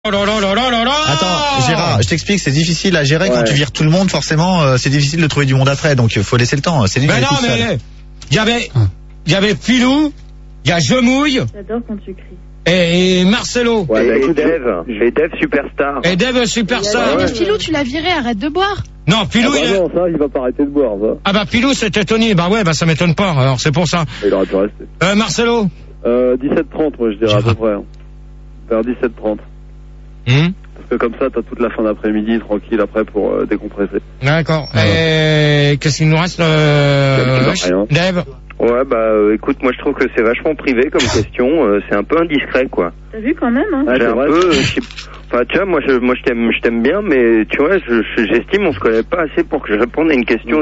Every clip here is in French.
Attends, Gérard, je t'explique, c'est difficile à gérer quand tu vires tout le monde, forcément, c'est difficile de trouver du monde après, donc il faut laisser le temps. C'est lui qui est tout seul. Il y avait Pilou, il y a Jemouille. J'adore quand tu cries. Et Marcelo. Ouais, et Dave Superstar. Et Dave Superstar. Mais Pilou, tu l'as viré, arrête de boire. Non, Pilou, non, ça, il va pas arrêter de boire, ça. Ah bah Pilou, c'était Tony. Bah ouais, bah ça m'étonne pas, alors c'est pour ça. Il aurait pu rester. Marcelo. 17h30, moi, je dirais à peu près. Vers 17h30. Parce que comme ça, t'as toute la fin d'après-midi tranquille après pour décompresser. D'accord. Et qu'est-ce qu'il nous reste, Dave? Ouais, bah écoute, moi je trouve que c'est vachement privé comme question, c'est un peu indiscret, quoi. T'as vu quand même, hein? J'ai un peu, enfin tu vois, moi je t'aime bien, mais tu vois, j'estime on se connaît pas assez pour que je réponde à une question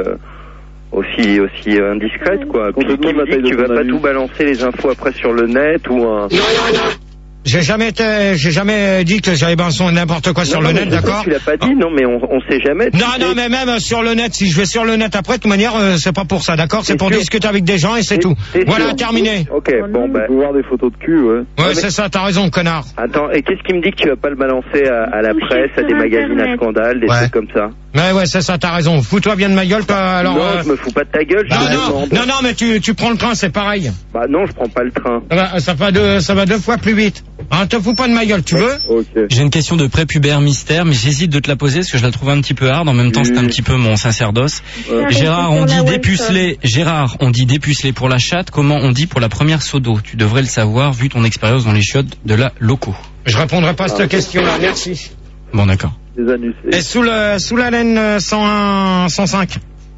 aussi indiscrète, quoi. Puis qui me dit que tu vas pas tout balancer les infos après sur le net ou un... J'ai jamais dit que j'avais balancé n'importe quoi sur le net, d'accord? Tu l'as pas dit, non, mais on sait jamais. Non, mais même sur le net, si je vais sur le net après, de toute manière, c'est pas pour ça, d'accord? C'est pour discuter avec des gens et c'est tout. Voilà, terminé. Ok, bon, bah. Tu peux voir des photos de cul, ouais. Ouais, c'est ça, t'as raison, connard. Attends, et qu'est-ce qui me dit que tu vas pas le balancer à la presse, à des magazines à scandale, des trucs comme ça? Ouais, c'est ça, t'as raison. Fous-toi bien de ma gueule, toi, alors. Non, je me fous pas de ta gueule, non, mais tu prends le train, c'est pareil. Bah non, je prends pas le train. Ça va deux fois plus vite. Hein, te fous pas de ma gueule, tu veux? Okay. J'ai une question de prépubère mystère, mais j'hésite de te la poser parce que je la trouve un petit peu hard. En même temps, c'est un petit peu mon sacerdoce. Gérard, on dit dépucelé pour la chatte. Comment on dit pour la première seau d'eau? Tu devrais le savoir vu ton expérience dans les chiottes de la loco. Je répondrai pas à cette question-là, merci. Bon, d'accord. Et sous la laine 101, 105,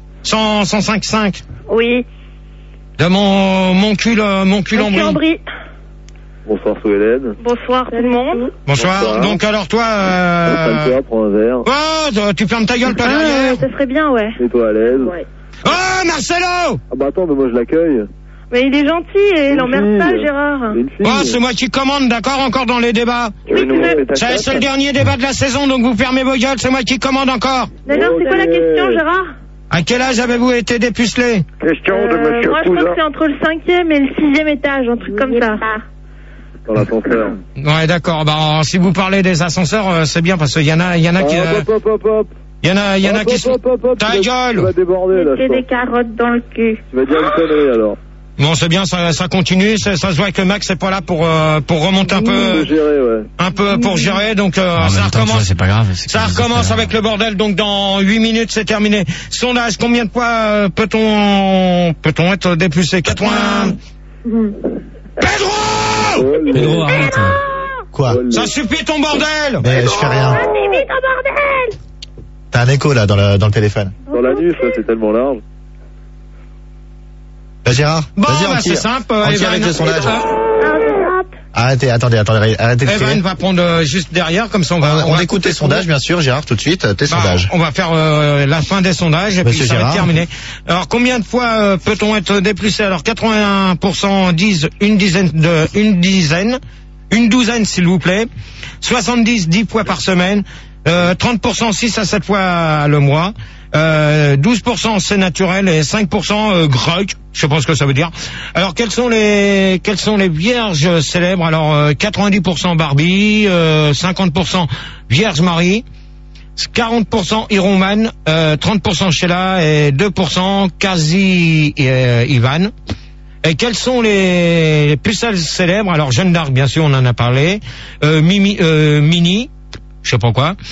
105.5. Oui. De mon cul en brie. Bonsoir sous Hélène. Bonsoir tout le monde. Bonsoir. Donc alors toi, prends un verre. Oh, tu fermes ta gueule toi derrière. Ça serait bien, ouais. Et toi à l'aise. Ouais. Oh, Marcelo! Ah bah attends, mais moi je l'accueille. Mais il est gentil et il emmerde pas, Gérard. Oh, c'est moi qui commande, d'accord, encore dans les débats. Oui, C'est le dernier débat de la saison, donc vous fermez vos gueules, c'est moi qui commande encore. D'accord, c'est quoi la question, Gérard? À quel âge avez-vous été dépucelé? Question de monsieur moi, je crois que c'est entre le 5e et le 6e étage, un truc comme ça. Dans l'ascenseur. Ouais, d'accord. Bah, si vous parlez des ascenseurs, c'est bien parce qu'il y en a qui. Hop. Il y en a qui sont. Ta gueule! Tu vas déborder, là. Mettez des carottes dans le cul. Tu vas dire une connerie, alors. Bon, c'est bien, ça continue. Ça se voit que Max c'est pas là pour remonter un peu. Un peu pour gérer. Donc, ça recommence. C'est pas grave. Ça recommence avec le bordel. Donc, dans 8 minutes, c'est terminé. Sondage, combien de fois peut-on être dépucelé? 80. Pedro, arrête. Quoi? Ça suffit ton bordel! Mais je fais rien. Ça suffit ton bordel! T'as un écho là dans le téléphone. Dans la nuit, ça c'est tellement large. Bah Gérard, bon, vas-y, c'est simple. avec le sondage. Arrêtez Evan va prendre juste derrière, comme ça on écoute tes sondages, bien sûr, Gérard, tout de suite, tes sondages. On va faire la fin des sondages et puis ça va être terminé. Alors, combien de fois peut-on être dépucelé? Alors, 81% disent une douzaine, s'il vous plaît. 70, 10 fois par semaine. 30%, 6 à 7 fois le mois. 12% c'est naturel et 5% grec, je sais pas ce que ça veut dire. Alors quelles sont les vierges célèbres? Alors 90% Barbie, 50% Vierge Marie, 40% Iron Man, 30% Sheila et 2% Kazi Ivan. Et quelles sont les pucelles célèbres? Alors Jeanne d'Arc, bien sûr, on en a parlé. Mini, je sais pas quoi.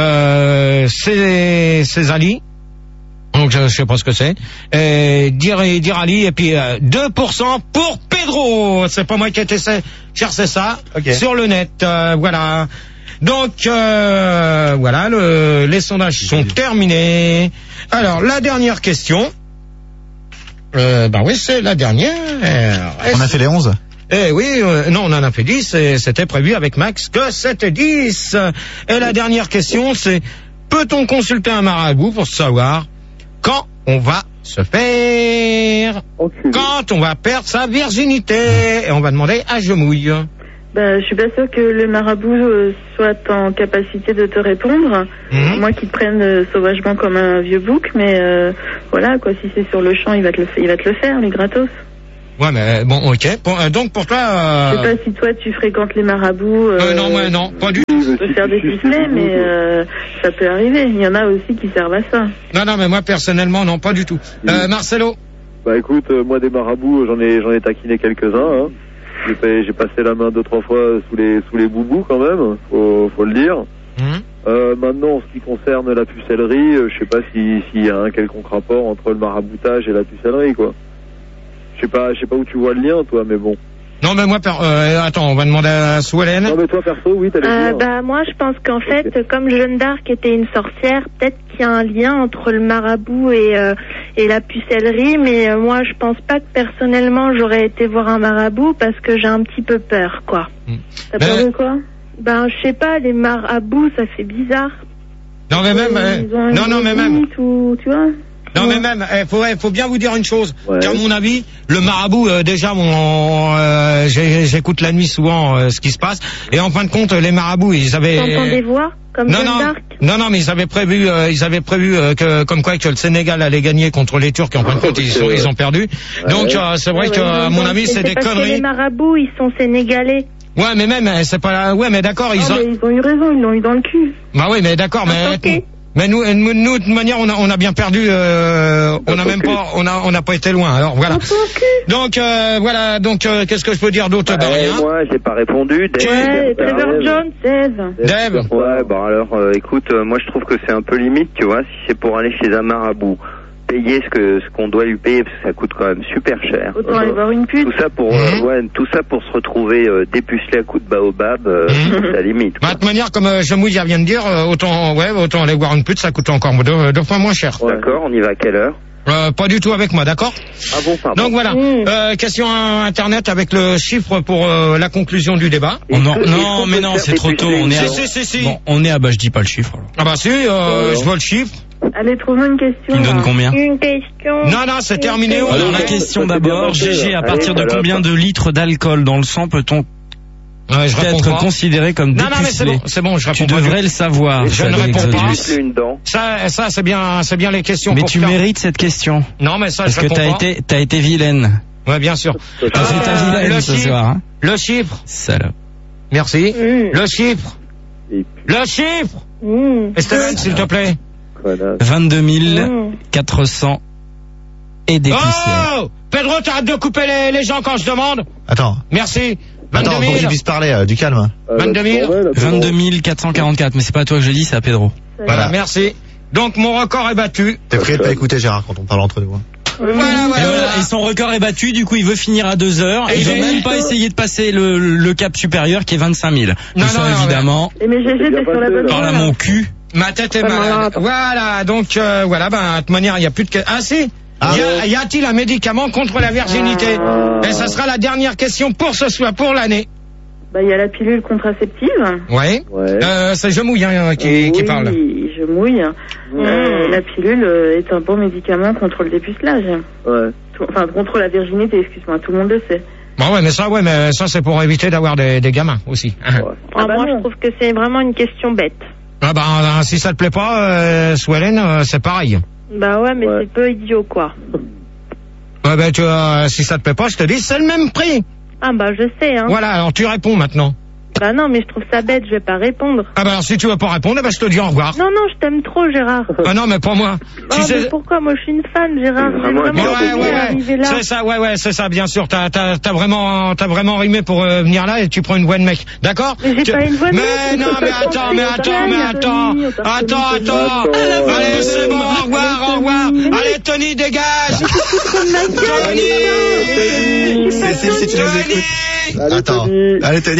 Césalie. Donc je sais pas ce que c'est. Dirali et puis 2% pour Pedro. C'est pas moi qui ai été chercher ça sur le net. Voilà. Donc voilà, les sondages sont terminés. Alors la dernière question. Bah oui, c'est la dernière. On a fait les 11. Eh oui, non, on en a fait 10 et c'était prévu avec Max que c'était 10. Et la dernière question, c'est peut-on consulter un marabout pour savoir quand on va se faire, quand on va perdre sa virginité? Et on va demander à Jemouille. Je suis pas sûre que le marabout soit en capacité de te répondre. Moi qui te prenne sauvagement comme un vieux bouc, mais voilà quoi, si c'est sur le champ, il va te le faire, les gratos. Ouais, mais bon, ok. Donc pour toi... Je sais pas si toi tu fréquentes les marabouts. Non, moi non, pas du tout. Tu peux faire des pucelets, mais ça peut arriver. Il y en a aussi qui servent à ça. Non, mais moi personnellement, non, pas du tout. Marcelo? Bah écoute, moi des marabouts, j'en ai taquiné quelques-uns. Hein. J'ai passé la main 2-3 fois sous les boubous quand même, faut le dire. Maintenant, en ce qui concerne la pucellerie, je sais pas s'il y a un quelconque rapport entre le maraboutage et la pucellerie, quoi. Je sais pas où tu vois le lien, toi, mais bon. Non, mais moi, attends, on va demander à Souhélène. Non, mais toi, perso, oui, t'allais dire. Bah, moi, je pense qu'en fait, comme Jeanne d'Arc était une sorcière, peut-être qu'il y a un lien entre le marabout et la pucellerie, mais moi, je pense pas que personnellement, j'aurais été voir un marabout parce que j'ai un petit peu peur, quoi. T'as peur de quoi? Ben, je sais pas, les marabouts, ça fait bizarre. Non, mais même, tu vois? Non, mais même, faut bien vous dire une chose. Ouais. À mon avis, le marabout, déjà, j'écoute la nuit souvent ce qui se passe. Et en fin de compte, les marabouts, ils avaient. T'entends des voix comme Jeanne d'Arc? Non, mais ils avaient prévu que comme quoi que le Sénégal allait gagner contre les Turcs. Et en fin de compte, ils ont perdu. Ouais. Donc c'est vrai que, à mon avis, c'est des conneries. Les marabouts, ils sont sénégalais. Ouais, mais même, c'est pas là. Ouais, mais d'accord, mais ils ont eu raison, ils l'ont eu dans le cul. Bah oui, mais d'accord, mais nous, de toute manière, on a bien perdu. On n'a pas été loin. Alors voilà. Donc voilà. Donc qu'est-ce que je peux dire d'autre? Moi, j'ai pas répondu. Ouais, Trevor Jones, Dave. Ouais, bon alors, écoute, moi je trouve que c'est un peu limite, tu vois, si c'est pour aller chez un marabout. Payer ce qu'on doit lui payer parce que ça coûte quand même super cher. Autant aller voir une pute. Tout ça pour se retrouver dépucelé à coups de baobab, c'est la limite. Bah, de toute manière, comme Jamouya vient de dire, autant aller voir une pute, ça coûte encore deux fois moins cher. Ouais. D'accord, on y va à quelle heure? Pas du tout avec moi, d'accord? Ah bon, pardon. Donc voilà, question internet avec le chiffre pour la conclusion du débat. Non, mais non, c'est trop tôt. On est je dis pas le chiffre. Alors. Ah bah si, je vois le chiffre. Allez, trouve une question. Tu me donnes combien? Une question. Non, c'est terminé. Alors la question d'abord, GG, à partir de combien de litres d'alcool dans le sang peut-on être considéré comme dépucelé? Non, c'est bon, je réponds. Tu devrais le savoir. Je ne réponds pas. Une dent. Ça, c'est bien les questions. Mais tu mérites cette question. Non, mais ça, parce je réponds pas. Parce que t'as été vilaine. Ouais, bien sûr. C'est ta vilaine ce soir. Hein. Le chiffre. Salope. Merci. Le chiffre. Le chiffre. Esteban, s'il te plaît. 22 400 et des poussières. Oh Pedro, t'arrêtes de couper les gens quand je demande. Attends. Merci. 22 000. Attends, pour que je puisse parler, du calme. 22 000. 22 444, mais c'est pas toi que je dis, c'est à Pedro. Voilà, merci. Donc mon record est battu. T'es prié de pas écouter Gérard quand on parle entre nous. Voilà. Et son record est battu, du coup il veut finir à 2 heures. Et il veut même pas essayer de passer le cap supérieur qui est 25 000. Non, évidemment. Mais GG, t'es sur la bonne voie. Parle à mon cul. Ma tête est malade. Voilà, donc de toute manière, il n'y a plus de... Ah si. Y a-t-il un médicament contre la virginité? Et ça sera la dernière question pour ce soir, pour l'année. Bah, il y a la pilule contraceptive. Ouais. C'est Je mouille qui parle. Oui, Je mouille. La pilule est un bon médicament contre le dépucelage. Ouais. Enfin, contre la virginité, excuse-moi, tout le monde le sait. Bon, mais ça c'est pour éviter d'avoir des gamins aussi. Moi, je trouve que c'est vraiment une question bête. Ah bah, si ça te plaît pas, Souhélène, c'est pareil. Bah ouais, mais c'est peu idiot, quoi. Ouais, bah, tu vois, si ça te plaît pas, je te dis, c'est le même prix. Ah bah, je sais, hein. Voilà, alors tu réponds maintenant. Bah non, mais je trouve ça bête, je vais pas répondre. Ah bah alors si tu veux pas répondre, bah je te dis au revoir. Non, je t'aime trop, Gérard. Ah non, mais pas moi. Mais pourquoi? Moi, je suis une fan, Gérard. C'est ça, c'est ça, bien sûr. T'as vraiment rimé pour venir là et tu prends une voix de mec. D'accord? Mais j'ai pas une voix de mec. Mais non, mais attends. Allez, c'est bon, au revoir. Allez, Tony, dégage. Tony. Attends. Allez, Tony.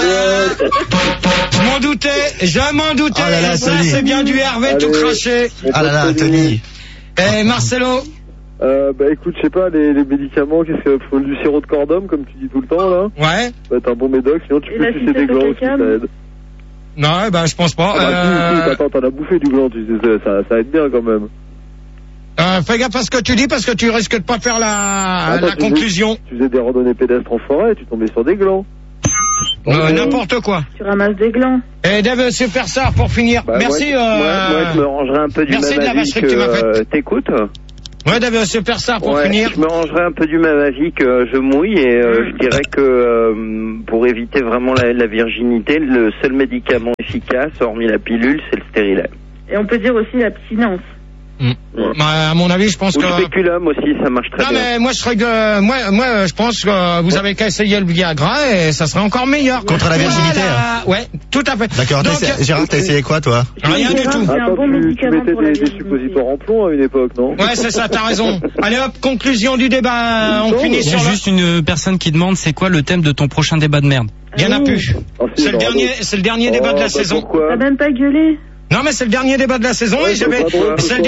Je m'en doutais. Oh là là, ça, Tony. c'est bien du Hervé tout craché. Ah là là, Tony. Et Marcelo? Bah écoute, je sais pas, les médicaments, qu'est-ce qu'il faut? Du sirop de cordum, comme tu dis tout le temps, là. Ouais. Bah t'as un bon médoc, sinon tu peux sucer des glands aussi, ça aide. Non, bah je pense pas. Attends, t'en as bouffé du gland, tu sais, ça aide bien quand même. Fais gaffe à ce que tu dis parce que tu risques de pas faire la conclusion. Tu faisais des randonnées pédestres en forêt, tu tombais sur des glands. N'importe quoi. Tu ramasses des glands. Et Dave Superstar pour finir. Merci. Moi, je me rangerai un peu du merci même de la avis vacherie que tu m'as faite. T'écoutes? Ouais, David Superstar, pour finir. Je me rangerais un peu du même avis que je mouille et je dirais que pour éviter vraiment la virginité, le seul médicament efficace, hormis la pilule, c'est le stérilet. Et on peut dire aussi l'abstinence. Bah, à mon avis, je pense Ou que... le spéculum aussi, ça marche très bien. Non, mais moi, je pense que vous avez qu'à essayer le Viagra et ça serait encore meilleur. Contre la virginité. Ouais, tout à fait. D'accord. Gérard, t'as essayé quoi, toi? Rien du tout. C'est un bon médicament tu pour la mettais des virginité. suppositoires en plomb à une époque, non? Ouais, c'est ça, t'as raison. Allez hop, conclusion du débat. On finit Il y sur a juste une personne qui demande c'est quoi le thème de ton prochain débat de merde. Il y en a plus. C'est le dernier débat de la saison. Pourquoi? T'as même pas gueulé. Non, mais c'est le dernier débat de la saison et c'est le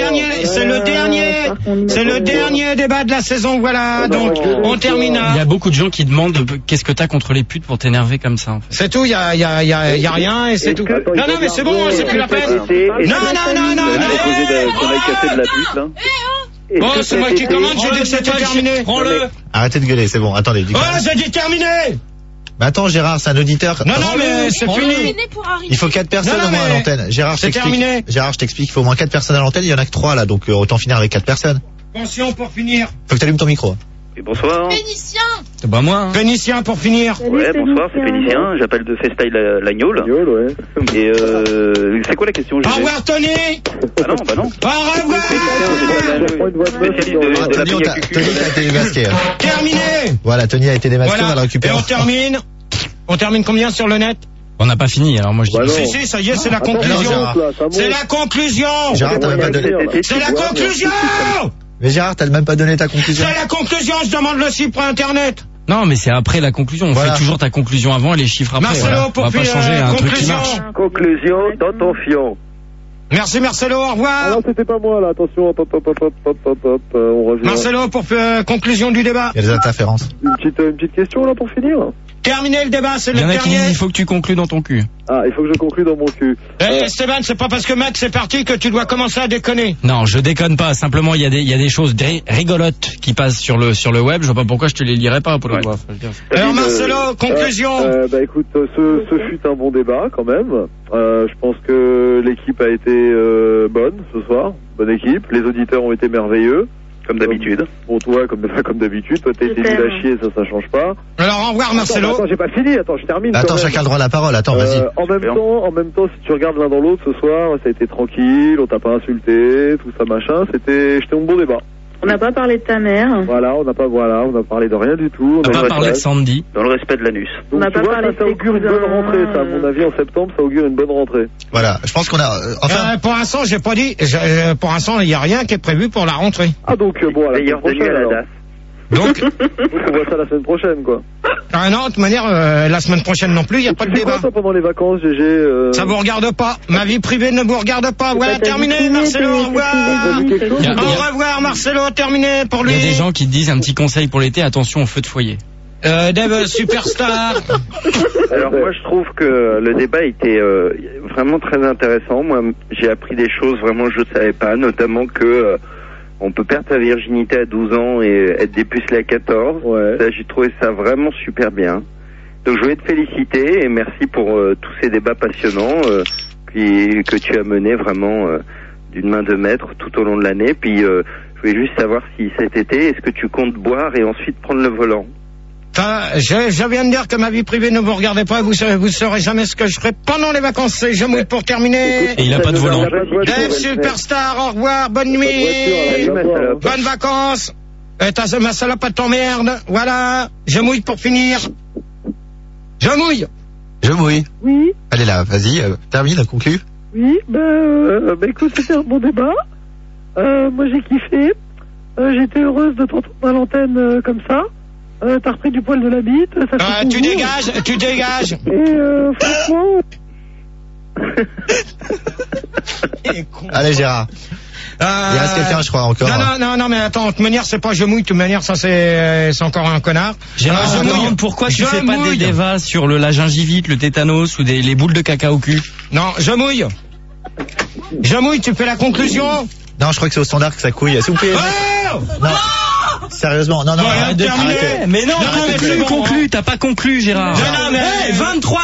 dernier débat de la saison, voilà. Donc, on termine. Il y a beaucoup de gens qui demandent qu'est-ce que t'as contre les putes pour t'énerver comme ça, en fait. C'est tout, il y a rien et c'est tout. Non, mais c'est bon, c'est plus la peine. Non. Qu'on aille casser de la pute, là. Bon, c'est moi qui commande, j'ai dit que c'était terminé. Prends-le. Arrêtez de gueuler, c'est bon. Attendez. Oh, j'ai dit terminé. Mais attends, Gérard, c'est un auditeur. Non, mais c'est fini. Il faut 4 personnes au moins à l'antenne. Gérard, je t'explique. Gérard, je t'explique. Il faut au moins 4 personnes à l'antenne. Il y en a que 3 là, donc autant finir avec 4 personnes. Attention pour finir. Faut que t'allumes ton micro. Et bonsoir. Vénitien. C'est pas moi. Hein. Vénitien pour finir. Ouais, bonsoir, c'est Félicien. J'appelle de Festyle Lagnol. Ouais. Et c'est quoi la question? Au revoir, Tony. Ah non. Au revoir. Tony a été démasqué. Terminé. Voilà, Tony a été démasqué, on va le récupérer. Et on termine combien sur le net? On n'a pas fini, alors moi je dis. Si, ça y est, c'est la conclusion. C'est la conclusion. Gérard, t'as même pas donné. C'est la conclusion. Mais Gérard, t'as même pas donné ta conclusion. C'est la conclusion, je demande le site pour Internet. Non, mais c'est après la conclusion. On fait toujours ta conclusion avant et les chiffres après. Marcelo, pour on va pas changer un truc qui marche. Conclusion dans ton fion. Merci Marcelo, au revoir. Ah non, c'était pas moi, là. Attention, hop, on revient. Marcelo, pour conclusion du débat. Il y a des interférences. Une petite question, là, pour finir. Terminer le débat, c'est le dernier. Il y en a qui dernier. disent il faut que tu conclues dans ton cul. Ah, il faut que je conclue dans mon cul. Esteban, c'est pas parce que Max est parti que tu dois commencer à déconner. Non, je déconne pas. Simplement, il y a des choses rigolotes qui passent sur le web. Je vois pas pourquoi je te les lirais pas pour le voir. Alors Marcelo, conclusion. Bah écoute, ce fut un bon débat quand même. Je pense que l'équipe a été bonne ce soir. Bonne équipe. Les auditeurs ont été merveilleux. Comme d'habitude. Bon, toi, comme d'habitude, toi, t'as été nul à chier, ça change pas. Alors, au revoir, Marcelo. Attends, j'ai pas fini, je termine. Attends, chacun a le droit à la parole, attends, vas-y. En même temps, si tu regardes l'un dans l'autre ce soir, ça a été tranquille, on t'a pas insulté, tout ça, machin, c'était un bon débat. On n'a pas parlé de ta mère. Voilà, on a parlé de rien du tout. On n'a pas parlé de Sandy. Dans le respect de l'anus. On n'a pas parlé de ça augure une bonne rentrée, ça. À mon avis, en septembre, ça augure une bonne rentrée. Voilà, je pense qu'on a, enfin. Pour l'instant, j'ai pas dit, pour l'instant, il y a rien qui est prévu pour la rentrée. Ah, donc, bon, à la semaine prochaine, alors. Donc, on voit ça la semaine prochaine, quoi. Ah non, de toute manière, la semaine prochaine non plus, il n'y a pas de débat. Quoi, toi, pendant les vacances, GG Ça vous regarde pas. Ma vie privée ne vous regarde pas. Voilà, terminé, Marcelo, au revoir. Au revoir, Marcelo, terminé pour lui. Il y a des gens qui te disent un petit conseil pour l'été, attention au feu de foyer. Dave Superstar. Alors moi je trouve que le débat était vraiment très intéressant. Moi j'ai appris des choses vraiment que je ne savais pas, notamment que on peut perdre sa virginité à 12 ans et être dépucelé à 14. Ouais. Ça, j'ai trouvé ça vraiment super bien. Donc je voulais te féliciter et merci pour tous ces débats passionnants que tu as menés vraiment d'une main de maître tout au long de l'année. Puis je voulais juste savoir si cet été, est-ce que tu comptes boire et ensuite prendre le volant? Je viens de dire que ma vie privée ne vous regardait pas, vous saurez jamais ce que je ferai pendant les vacances. Je mouille pour terminer. Et il a pas de volant. Dave Superstar, au revoir, bonne nuit, bonnes vacances. Ma salope à t'emmerde, voilà. Je mouille pour finir. Je mouille. Oui. Allez là, vas-y, termine, conclue. Oui, écoute, c'était un bon débat. Moi j'ai kiffé. J'étais heureuse de t'entendre à l'antenne comme ça. T'as repris du poil de la bite. Ça tu dégages. Et franchement. Allez Gérard. Il reste quelqu'un, je crois, encore. Non, mais attends, de toute manière, c'est pas je mouille, de toute manière, ça c'est encore un connard. Gérard, je me demande pourquoi tu fais pas des débats sur la gingivite, le tétanos ou les boules de caca au cul. Non, je mouille, tu fais la conclusion? Non, je crois que c'est au standard que ça couille. S'il vous plaît. Non. Sérieusement, non, arrêtez. Mais non, conclu, t'as pas conclu, Gérard. Non, mais 23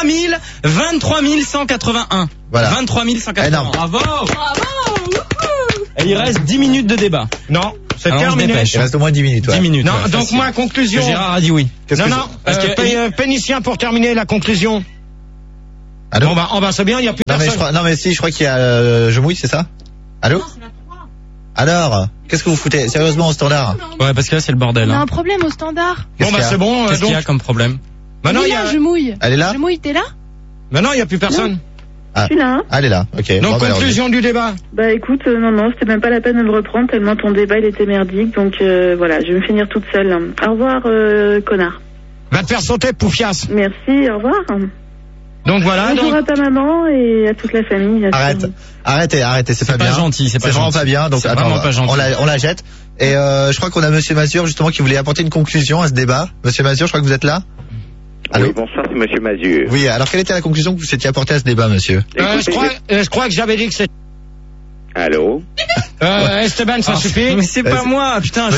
181. Voilà. 23 181. Énorme. Bravo. Et il reste 10 minutes de débat. Non. C'est terminé. Il reste au moins 10 minutes. 10 minutes. Non, donc moi, conclusion. Gérard a dit oui. Pénicien pour terminer la conclusion. Allô? C'est bien, il n'y a plus personne. Je crois qu'il y a je mouille, c'est ça? Allô? Alors, qu'est-ce que vous foutez sérieusement au standard? Ouais, parce que là c'est le bordel. On a un problème au standard. C'est bon. Qu'est-ce qu'il y a comme problème? Maintenant il y a. Je mouille. Elle est là? Je mouille, t'es là? Maintenant il n'y a plus personne. Je suis là. Elle est là. Ok. Donc conclusion du débat. Bah écoute, non, c'était même pas la peine de me reprendre tellement ton débat il était merdique. Donc voilà, je vais me finir toute seule. Au revoir, connard. Va te faire sauter, poufiasse. Merci, au revoir. Donc voilà. Bonjour à ta maman et à toute la famille. Arrêtez, c'est pas bien. Gentil, c'est vraiment pas bien. Donc attends, pas gentil. On la jette. Et je crois qu'on a Monsieur Mazur justement qui voulait apporter une conclusion à ce débat. Monsieur Mazur, je crois que vous êtes là. Allô? Oui, bonsoir, c'est Monsieur Mazur. Oui, alors quelle était la conclusion que vous s'étiez apportée à ce débat, monsieur? Je crois que j'avais dit que c'est... Allô? Esteban, ça suffit? Mais c'est pas moi, putain,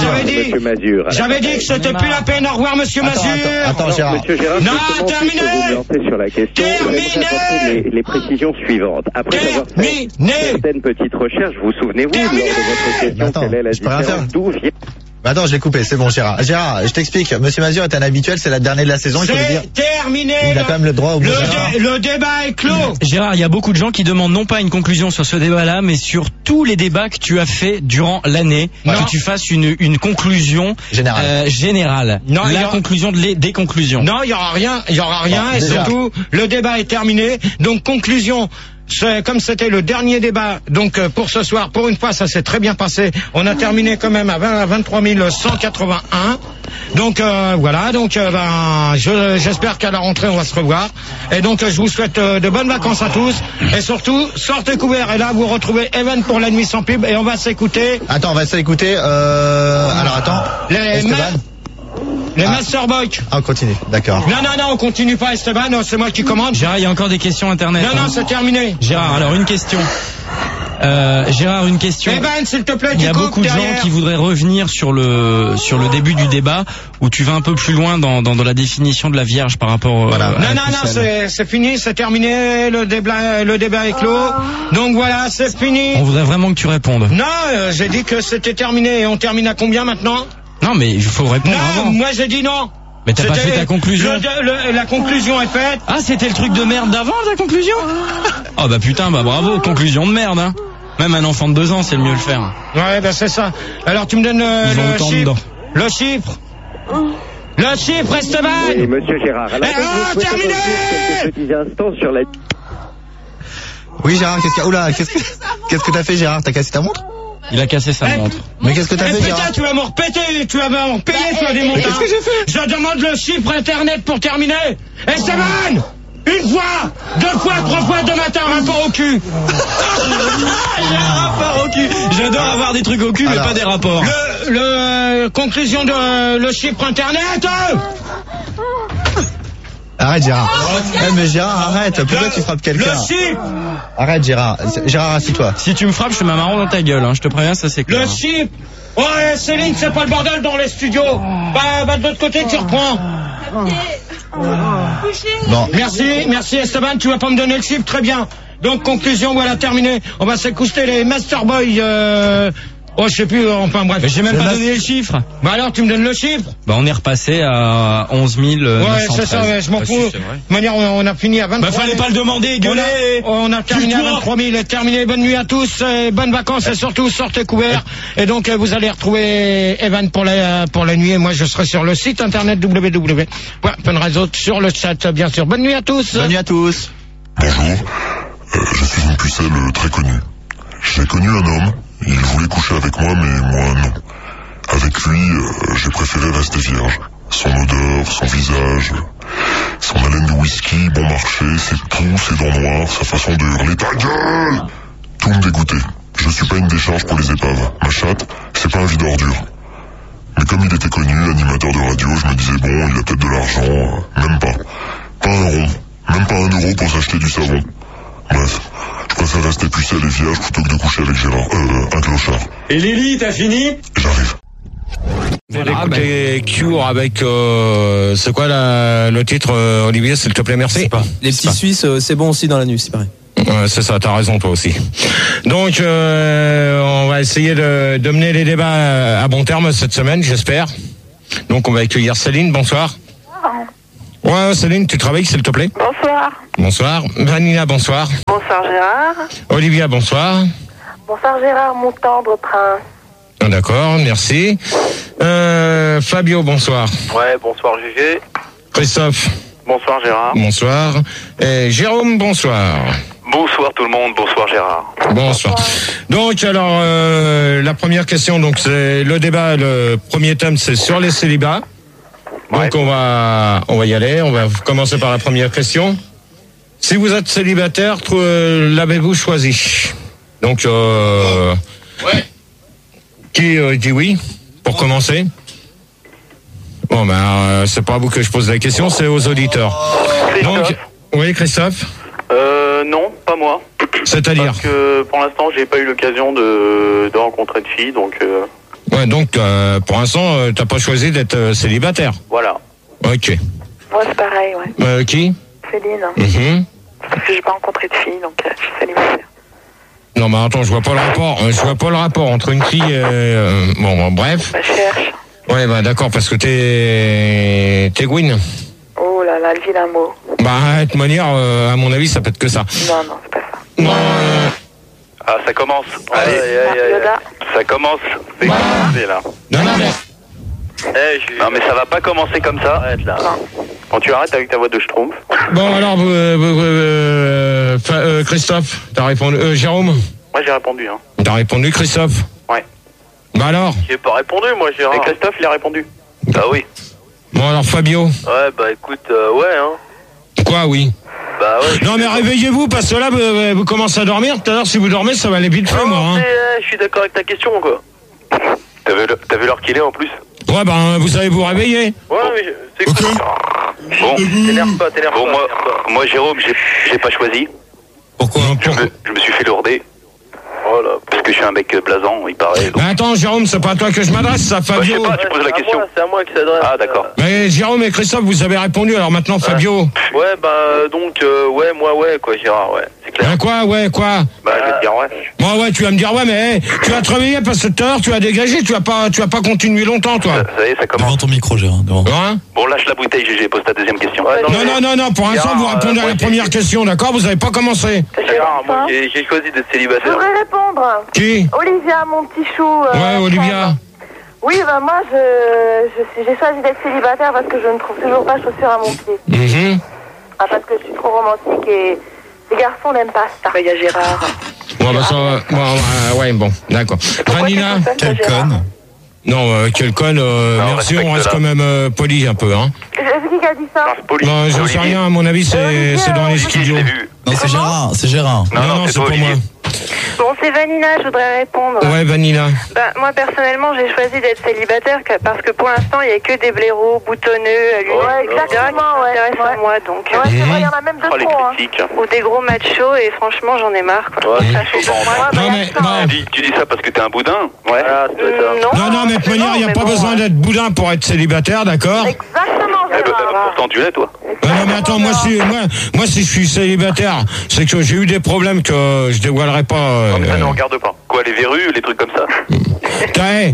j'avais dit que c'était plus la peine. Au revoir, Monsieur Mazur. Attends, Gérard. Monsieur Gérard, non, terminé! Vous lancer sur la question. Terminé! Les précisions suivantes. Après avoir fait certaines petites recherches, vous souvenez-vous, lors de votre question, quelle est la différence? D'où vient... Attends, je l'ai coupé, c'est bon, Gérard. Gérard, je t'explique. Monsieur Mazur est un habituel, c'est la dernière de la saison, il faut le dire. C'est terminé. Il a quand même le droit au le débat est clos. Gérard, il y a beaucoup de gens qui demandent non pas une conclusion sur ce débat-là, mais sur tous les débats que tu as fait durant l'année, que tu fasses une conclusion générale. Non, la conclusion des conclusions. Non, il y aura rien, et déjà. surtout, le débat est terminé. Donc conclusion. Comme c'était le dernier débat, donc pour ce soir, pour une fois, ça s'est très bien passé. On a terminé quand même à 23 181. Donc voilà, donc j'espère qu'à la rentrée on va se revoir. Et donc je vous souhaite de bonnes vacances à tous. Et surtout, sortez couverts. Et là, vous retrouvez Evan pour la nuit sans pub. Et on va s'écouter. Attends, on va s'écouter. Alors attends. Les Master Boys. Ah, on continue, d'accord. Non, on continue pas, Esteban, c'est moi qui commande. Gérard, il y a encore des questions internet. Non, c'est terminé. Gérard, alors une question. Une question. Evan, s'il te plaît, il y a beaucoup de gens qui voudraient revenir sur le début du débat où tu vas un peu plus loin dans la définition de la Vierge par rapport Non, c'est fini, c'est terminé, le débat est clos. Donc voilà, c'est fini. On voudrait vraiment que tu répondes. Non, j'ai dit que c'était terminé et on termine à combien maintenant? Non, mais il faut répondre avant. Moi j'ai dit non. Mais t'as pas fait ta conclusion. La conclusion est faite. Ah, c'était le truc de merde d'avant, ta conclusion? Oh bah putain, bravo, conclusion de merde, hein. Même un enfant de 2 ans, c'est le mieux le faire. Ouais, c'est ça. Alors tu me donnes le chiffre. Le chiffre. Le chiffre, Esteban. Oui, Monsieur Gérard. Alors, terminé. Quelques petits instants sur la... Oui, Gérard, qu'est-ce que t'as fait, Gérard? T'as cassé ta montre? Il a cassé sa montre. Mais qu'est-ce que t'as fait, Gérard? Tu vas me repéter, tu vas me repayer, toi, des montres. Qu'est-ce que j'ai fait? Je demande le chiffre internet pour terminer. Esteban! Une fois, 2 fois, 3 fois, demain matin, rapport au cul. J'ai un rapport au cul. J'adore avoir des trucs au cul, mais pas des rapports. Conclusion de le chiffre internet. Arrête, Gérard. Mais Gérard, arrête. Pourquoi tu frappes quelqu'un? Le chiffre. Arrête, Gérard. Gérard, assis-toi. Si tu me frappes, je te mets un marron dans ta gueule, hein. Je te préviens, ça c'est clair. Le chiffre. Ouais, Céline, c'est pas le bordel dans les studios. Bah de l'autre côté, tu reprends. Bon. Merci Esteban, tu vas pas me donner le chiffre, très bien. Donc conclusion, voilà, terminé. On va s'écouter les Master Boys. Oh, je sais plus, enfin bref. Mais j'ai même pas donné le chiffre. Bah alors, tu me donnes le chiffre. Bah on est repassé à 11 913. Ouais, c'est ça, ouais, je m'en fous. De manière, on a fini à 23 000. Bah fallait pas le demander, gueuler. On a terminé à 23 000. Et terminé, bonne nuit à tous, bonnes vacances et surtout, sortez couverts. Et donc, vous allez retrouver Evan pour la nuit. Et moi, je serai sur le site internet www.funradio sur le chat, bien sûr. Bonne nuit à tous. Bonne nuit à tous. Bonjour, je suis une pucelle très connue. J'ai connu un homme. Il voulait coucher avec moi, mais moi non. Avec lui, j'ai préféré rester vierge. Son odeur, son visage, son haleine de whisky, bon marché, ses poux, ses dents noires, sa façon de hurler « Ta gueule !» Tout me dégoûtait. Je suis pas une décharge pour les épaves. Ma chatte, c'est pas un vide ordure. Mais comme il était connu, animateur de radio, je me disais bon, il a peut-être de l'argent. Même pas. Pas un rond. Même pas 1 euro pour s'acheter du savon. Bref. Je préfère rester pucelle et vierge plutôt que de coucher avec Gérard, un clochard. Et Lily, t'as fini? J'arrive. Voilà, écoutez Cure avec, c'est quoi le titre, Olivier, s'il te plaît, merci. Les petits Suisses, c'est bon aussi dans la nuit, c'est pareil. Ouais, c'est ça, t'as raison toi aussi. Donc on va essayer de mener les débats à bon terme cette semaine, j'espère. Donc on va accueillir Céline, bonsoir. Ouais, Céline, tu travailles s'il te plaît? Bonsoir. Bonsoir. Vanina, bonsoir. Bonsoir Gérard. Olivia, bonsoir. Bonsoir Gérard, mon tendre prince. D'accord, merci. Fabio, bonsoir. Ouais, bonsoir Gégé. Christophe. Bonsoir Gérard. Bonsoir. Et Jérôme, bonsoir. Bonsoir tout le monde, bonsoir Gérard. Bonsoir. Donc alors la première question, donc c'est le débat, le premier thème c'est sur les célibats. Donc on va y aller, on va commencer par la première question. Si vous êtes célibataire, l'avez-vous choisi? Donc qui dit oui pour commencer? Bon ben c'est pas à vous que je pose la question, c'est aux auditeurs. Donc oui, Christophe. Non, pas moi. C'est-à-dire? Parce que pour l'instant, j'ai pas eu l'occasion de rencontrer de filles, donc. Ouais, donc pour l'instant, t'as pas choisi d'être célibataire. Voilà. Ok. Moi, c'est pareil, ouais. Qui? Céline. Parce que j'ai pas rencontré de filles, donc je suis célibataire. Non, mais attends, je vois pas le rapport. Je vois pas le rapport entre une fille et... bon, bref. Bah, je cherche. Ouais, bah d'accord, parce que t'es Gwyn. Oh là là, le vilain mot. Bah, de toute manière, à mon avis, ça peut être que ça. Non, c'est pas ça. Non, Ah, ça commence. Allez, ça commence. C'est commencé, là. Non, mais... Non, mais ça va pas commencer comme ça. Arrête, là. Quand tu arrêtes avec ta voix de schtroumpf. Bon, alors, Christophe, t'as répondu... Jérôme? Moi, j'ai répondu, hein. T'as répondu, Christophe? Ouais. Bah alors? J'ai pas répondu, moi, Gérard. Et Christophe, il a répondu. Bah oui. Bon, alors, Fabio? Ouais, bah écoute, ouais, hein. Quoi, oui? Bah ouais. Non, mais réveillez-vous, parce que là, vous commencez à dormir. Tout à l'heure, si vous dormez, ça va aller vite fait, moi. Hein. Je suis d'accord avec ta question, quoi. T'as vu l'heure qu'il est, en plus? Ouais, ben, vous savez vous réveiller. Ouais, mais c'est cool. Bon, t'énerve pas. Bon, moi, Jérôme, j'ai pas choisi. Pourquoi? Je me suis fait lourder. Oh là, parce que je suis un mec blasant, il paraît. Donc... Mais attends, Jérôme, c'est pas à toi que je m'adresse, ça, Fabio. Je sais pas, tu poses la question. C'est à moi qui s'adresse. Ah, d'accord. Mais Jérôme et Christophe, vous avez répondu, alors maintenant, Fabio. Ouais, bah, donc, ouais, moi, ouais, quoi, Gérard, ouais. C'est clair. Quoi, ouais, quoi? Bah, je vais te dire, ouais. Moi, ouais, tu vas me dire, ouais, mais tu vas te réveiller parce que tout à l'heure, tu vas dégager, tu vas pas continuer longtemps, toi. Ça y est, ça commence. Devant ton micro, Gérard, devant. Hein? Bon, lâche la bouteille, GG, pose ta deuxième question. Non, pour l'instant, vous répondez à la première question, d'accord? Vous avez pas commencé. Gérard, moi, j'ai choisi d'être Je célibataire. voudrais répondre. Qui? Olivia, mon petit chou. Ouais, Olivia. Oui, bah moi, j'ai choisi d'être célibataire parce que je ne trouve toujours pas chaussures à mon pied. Parce que je suis trop romantique et les garçons n'aiment pas ça. Il y a Gérard. Bon, bah ça, ouais, bon, d'accord. Vanina? Quelle conne. Non, quelle conne, merci, on reste quand même poli un peu, hein. C'est qui a dit ça? Non, j'en sais rien, à mon avis, c'est dans les studios. Non, c'est Gérard. Non, c'est pas moi. Bon, c'est Vanina, je voudrais répondre. Ouais, Vanina. Bah, moi, personnellement, j'ai choisi d'être célibataire parce que pour l'instant, il n'y a que des blaireaux boutonneux, lunettes, etc. qui s'intéressent à moi. Donc, ouais, c'est vrai, il y en a même deux trop. Hein. Ou des gros machos, et franchement, j'en ai marre. Quoi. Ouais, ça fait non, mais, tu dis ça parce que t'es un boudin? Ouais. Non, mais de toute manière, il n'y a pas besoin d'être boudin pour être célibataire, d'accord? Exactement, Gérard. Pourtant, tu l'es, toi. Non, mais attends, moi, si je suis célibataire, c'est que j'ai eu des problèmes que je dévoilerai pas. Non, mais ça ne regarde pas. Quoi, les verrues, les trucs comme ça? Les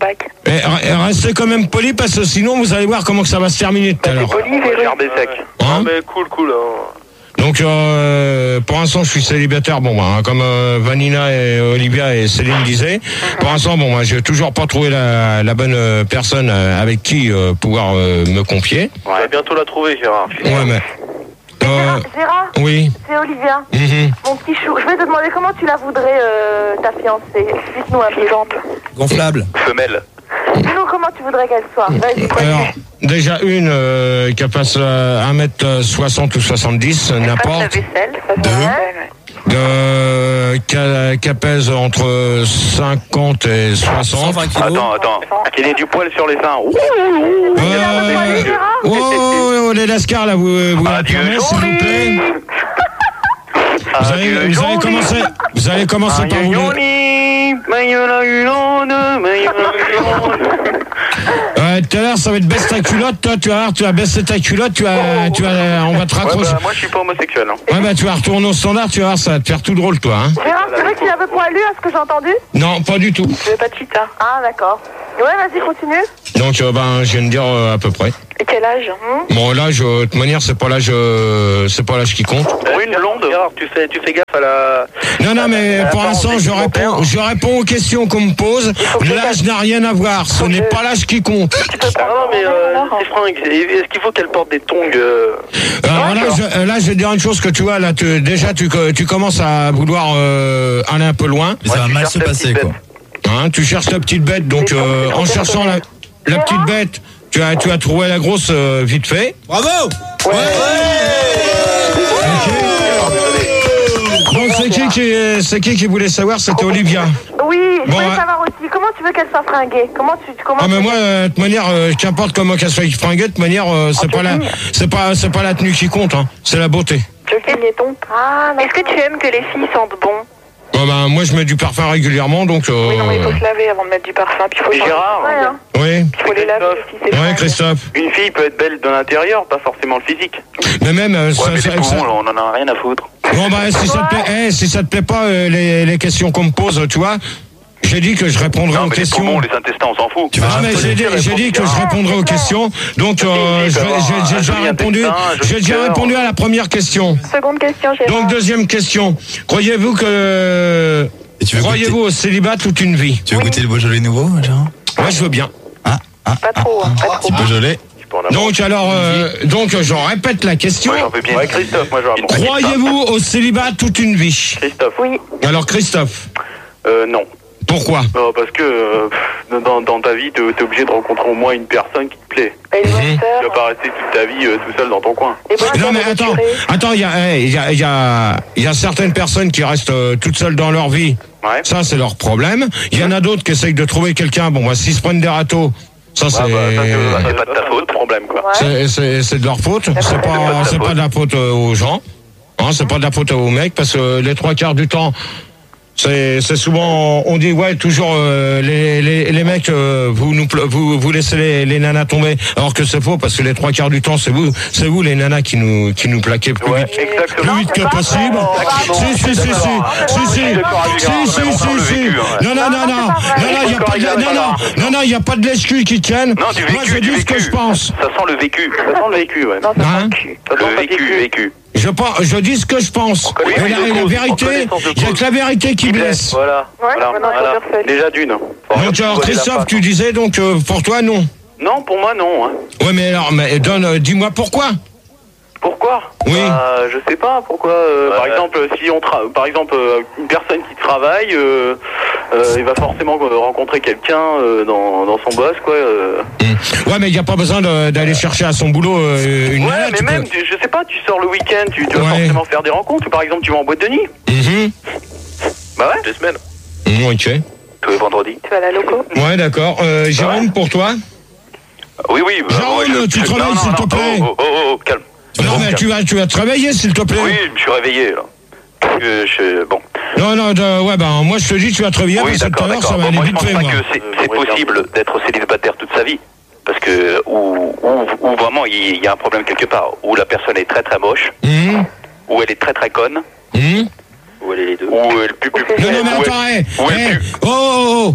restez quand même poli parce que sinon vous allez voir comment que ça va se terminer tout à l'heure. Regardez sec. Hein? Mais cool. Donc pour l'instant je suis célibataire, bon comme Vanina et Olivia et Céline disaient. Pour l'instant j'ai toujours pas trouvé la bonne personne avec qui pouvoir me confier. On va bientôt la trouver, Gérard. Ouais, mais Gérard, oui. c'est Olivia, mon petit chou. Je vais te demander comment tu la voudrais, ta fiancée. Explique-nous un exemple. Gonflable. Femelle. Dis-nous comment tu voudrais qu'elle soit. Vas-y. Alors, déjà une qui fasse 1m60 ou 70, n'importe. Qui pèse entre 50 et 60. Attends. Qu'il ait du poil sur les seins. Les lascars là, vous la prenez, s'il vous plaît. Vous allez commencer par vous. Tout à l'heure, ça va être baisse ta culotte, toi, tu vas voir, tu vas baisser ta culotte, on va te raccrocher. Moi, je suis pas homosexuel. Hein. Ouais, tu vas retourner au standard, tu vas voir, ça va te faire tout drôle, toi. Hein. Gérard, c'est vrai qu'il est un peu poilu, à ce que j'ai entendu? Non, pas du tout. Je veux pas de cheetah. Ah, d'accord. Ouais, vas-y, continue. Donc, je viens de dire à peu près. Et quel âge? Bon, l'âge, de toute manière, c'est pas l'âge qui compte. Une blonde. Tu fais gaffe à la. Non, mais pour l'instant, je réponds aux questions qu'on me pose. L'âge n'a rien à voir. Ce n'est pas l'âge qui compte. Non, mais ces fringues, est-ce qu'il faut qu'elle porte des tongs là, je vais te dire une chose que tu vois, là, déjà, tu commences à vouloir aller un peu loin. Mais ça va mal se passer, quoi. Hein, tu cherches la petite bête, donc en cherchant la petite bête, tu as trouvé la grosse vite fait. Bravo. Ouais. Donc c'est qui voulait savoir? C'était Olivia. Oui, je voulais savoir aussi, comment tu veux qu'elle soit fringuée? Comment mais moi, de toute manière, qu'importe comment qu'elle soit fringuée, de toute manière, c'est pas la tenue qui compte, hein, c'est la beauté. Est-ce que tu aimes que les filles sentent bon? Moi je mets du parfum régulièrement, donc Oui, non, mais il faut se laver avant de mettre du parfum, puis il faut Gérard, oui. Il faut les laver aussi, Ouais, Christophe. Une fille peut être belle de l'intérieur, pas forcément le physique. Mais même mais les poumons, là, on en a rien à foutre. Bon, si ça te plaît pas, les questions qu'on me pose, tu vois, j'ai dit que je répondrais aux questions. Les poumons, les intestins, on s'en fout. Mais j'ai dit que je répondrais aux questions. Donc, j'ai déjà répondu à la première question. Seconde question, Gérard. Donc, deuxième question. Croyez-vous au célibat toute une vie? Tu veux goûter le Beaujolais nouveau, Gérard? Ouais, je veux bien. Pas trop, hein. Petit Beaujolais. Donc je répète la question. Ouais, Christophe, moi je réponds. Croyez-vous au célibat toute une vie? Christophe. Oui. Alors Christophe? Non. Pourquoi? Parce que dans ta vie, t'es obligé de rencontrer au moins une personne qui te plaît. Tu vas pas rester toute ta vie tout seul dans ton coin. Non mais attends, il y a certaines personnes qui restent toutes seules dans leur vie. Ouais. Ça c'est leur problème. Il y en a d'autres qui essayent de trouver quelqu'un. Bon, s'ils se prennent des râteaux, ça c'est pas de ta faute, problème quoi. C'est de leur faute. C'est pas de la faute aux gens. Hein, c'est pas de la faute aux mecs parce que les 3/4 du temps. C'est souvent, on dit toujours les mecs vous laissez les nanas tomber, alors que c'est faux parce que les 3/4 du temps c'est vous les nanas qui nous plaquez plus vite que possible. Si. Non, il y a pas de l'excuse qui tienne. Non, du vécu. Moi je dis ce que je pense. Ça sent le vécu. Ouais. Non, hein? Le vécu. Je dis ce que je pense. Et la vérité, il n'y a que la vérité qui blesse. Voilà. Déjà d'une. Donc alors Christophe, tu disais pour toi non. Non, pour moi non. Hein. Ouais, mais alors dis-moi pourquoi. Pourquoi? Oui. Je sais pas pourquoi. Par exemple, une personne qui travaille, il va forcément rencontrer quelqu'un dans son boss, quoi. Ouais, mais il n'y a pas besoin d'aller chercher à son boulot une nana. Ouais, mais même, je sais pas, tu sors le week-end, tu vas forcément faire des rencontres. Par exemple, tu vas en boîte de nuit. Bah ouais. 2 semaines. Ok. Tous les vendredis. Tu vas à la loco. Ouais, d'accord. Jérôme, pour toi? Oui. Jérôme, tu travailles, s'il te plaît. Oh, calme. Non, mais tu vas te réveiller, s'il te plaît. Oui, je me suis réveillé, là. Bon. Non, moi je te dis, tu vas te réveiller, parce que tout à l'heure, ça va aller vite fait, moi. Je pense pas que c'est possible d'être célibataire toute sa vie. Parce que, ou vraiment, il y a un problème quelque part. Où la personne est très très moche. Ou elle est très très conne. Ou elle est les deux. Ou elle pue. Non, mais attends,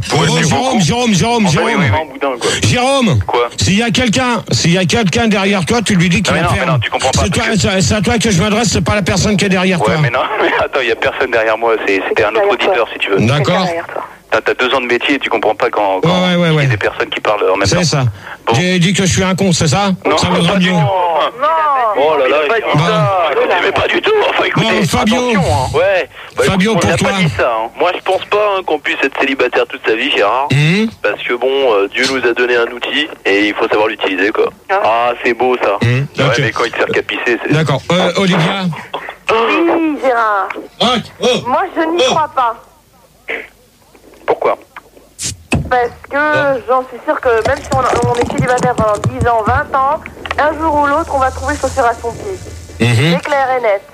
Jérôme. Quoi? S'il y a quelqu'un derrière toi, tu lui dis qu'il va faire. Non, tu comprends pas. C'est à toi que je m'adresse, c'est pas la personne qui est derrière toi. Ouais, mais non, mais attends, il y a personne derrière moi, c'était un autre auditeur si tu veux. D'accord. T'as 2 ans de métier et tu comprends pas quand il y a des personnes qui parlent en même temps. C'est ça. Bon. J'ai dit que je suis un con, c'est ça? Non, ça pas du tout. Oh là là, il dit ça. Mais pas du tout. Enfin, écoutez, Fabio. Attention, hein. Ouais. Fabio, écoute, pour toi. Pas dit ça, hein. Moi, je pense pas qu'on puisse être célibataire toute sa vie, Gérard. Parce que bon, Dieu nous a donné un outil et il faut savoir l'utiliser, quoi. Ah, c'est beau ça. Ouais, mais quand il te sert qu'à pisser, c'est. D'accord. Olivia. Oui, Gérard. Moi, je n'y crois pas. Pourquoi? Parce que j'en suis sûre que même si on est célibataire pendant 10 ans, 20 ans, un jour ou l'autre, on va trouver chaussure à son pied. C'est clair et net.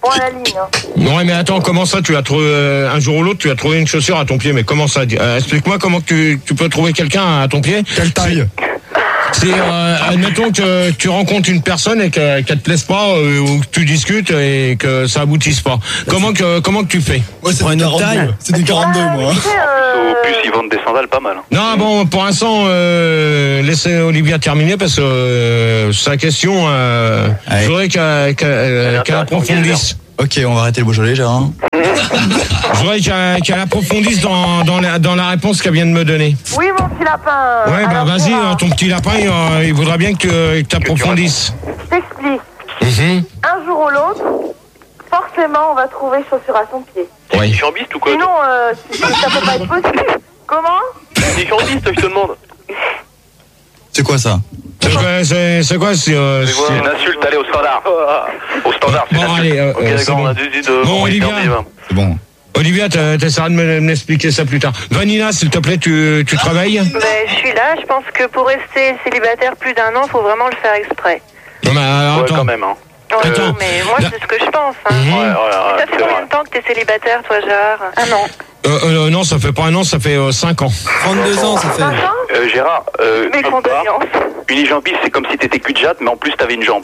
Bon, à la ligne. Hein. Ouais, mais attends, comment ça, tu as trouvé, un jour ou l'autre, tu as trouvé une chaussure à ton pied, mais comment ça? Explique-moi comment tu peux trouver quelqu'un à ton pied. Quelle taille? C'est, admettons que tu rencontres une personne et qu'elle te plaise pas, ou que tu discutes et que ça aboutisse pas. Comment que tu fais? Ouais, c'est une taille. C'est des 42, moi. Au plus, ils vendent des sandales pas mal. Non, bon, pour l'instant, laissez Olivia terminer parce que sa question, je voudrais qu'elle approfondisse. Ok, on va arrêter le Beaujolais, Gérard. Je voudrais qu'elle approfondisse dans la réponse qu'elle vient de me donner. Oui, mon petit lapin. Ouais, bah vas-y, ton petit lapin, il voudra bien que tu approfondisses. Je t'explique. Un jour ou l'autre, forcément, on va trouver chaussure à son pied. Oui. Tu es chambiste ou quoi? Sinon, ça peut pas être possible. Comment? Tu es chambiste, je te demande. C'est quoi ça? C'est quoi c'est une insulte, allez au standard. Au standard, c'est bon, allez, c'est bon. Bon, Olivia. C'est bon. Olivia, t'essaieras de m'expliquer ça plus tard. Vanina, s'il te plaît, tu travailles? Je suis là, je pense que pour rester célibataire plus d'un an, faut vraiment le faire exprès. Non, mais alors, attends. Quand même, hein. Attends. Mais moi, c'est ce que je pense. Hein. Ça fait combien de temps que t'es célibataire, toi, Gérard? Un an. Non, ça fait pas un an, ça fait 5 ans. 32 ans, ça fait. Gérard, mes condoléances. Unijambiste, c'est comme si t'étais cul-de-jatte, mais en plus t'avais une jambe.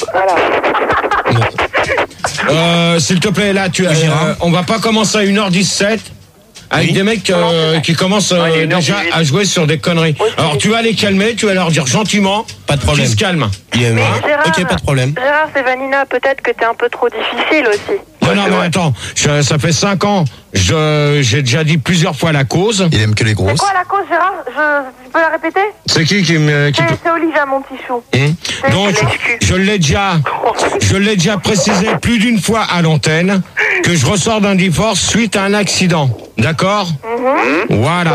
Voilà. S'il te plaît, là, on va pas commencer à 1h17 avec des mecs qui commencent déjà à jouer sur des conneries. Alors tu vas les calmer, tu vas leur dire gentiment, pas de problème. Qui se calme. Gérard, ok, pas de problème. Gérard, c'est Vanina, peut-être que t'es un peu trop difficile aussi. Non, mais attends, ça fait 5 ans, j'ai déjà dit plusieurs fois la cause. Il aime que les grosses. C'est quoi la cause, Gérard? Tu peux la répéter? C'est qui C'est Olivia, mon petit chou. Donc, je l'ai déjà précisé plus d'une fois à l'antenne que je ressors d'un divorce suite à un accident. D'accord? Voilà.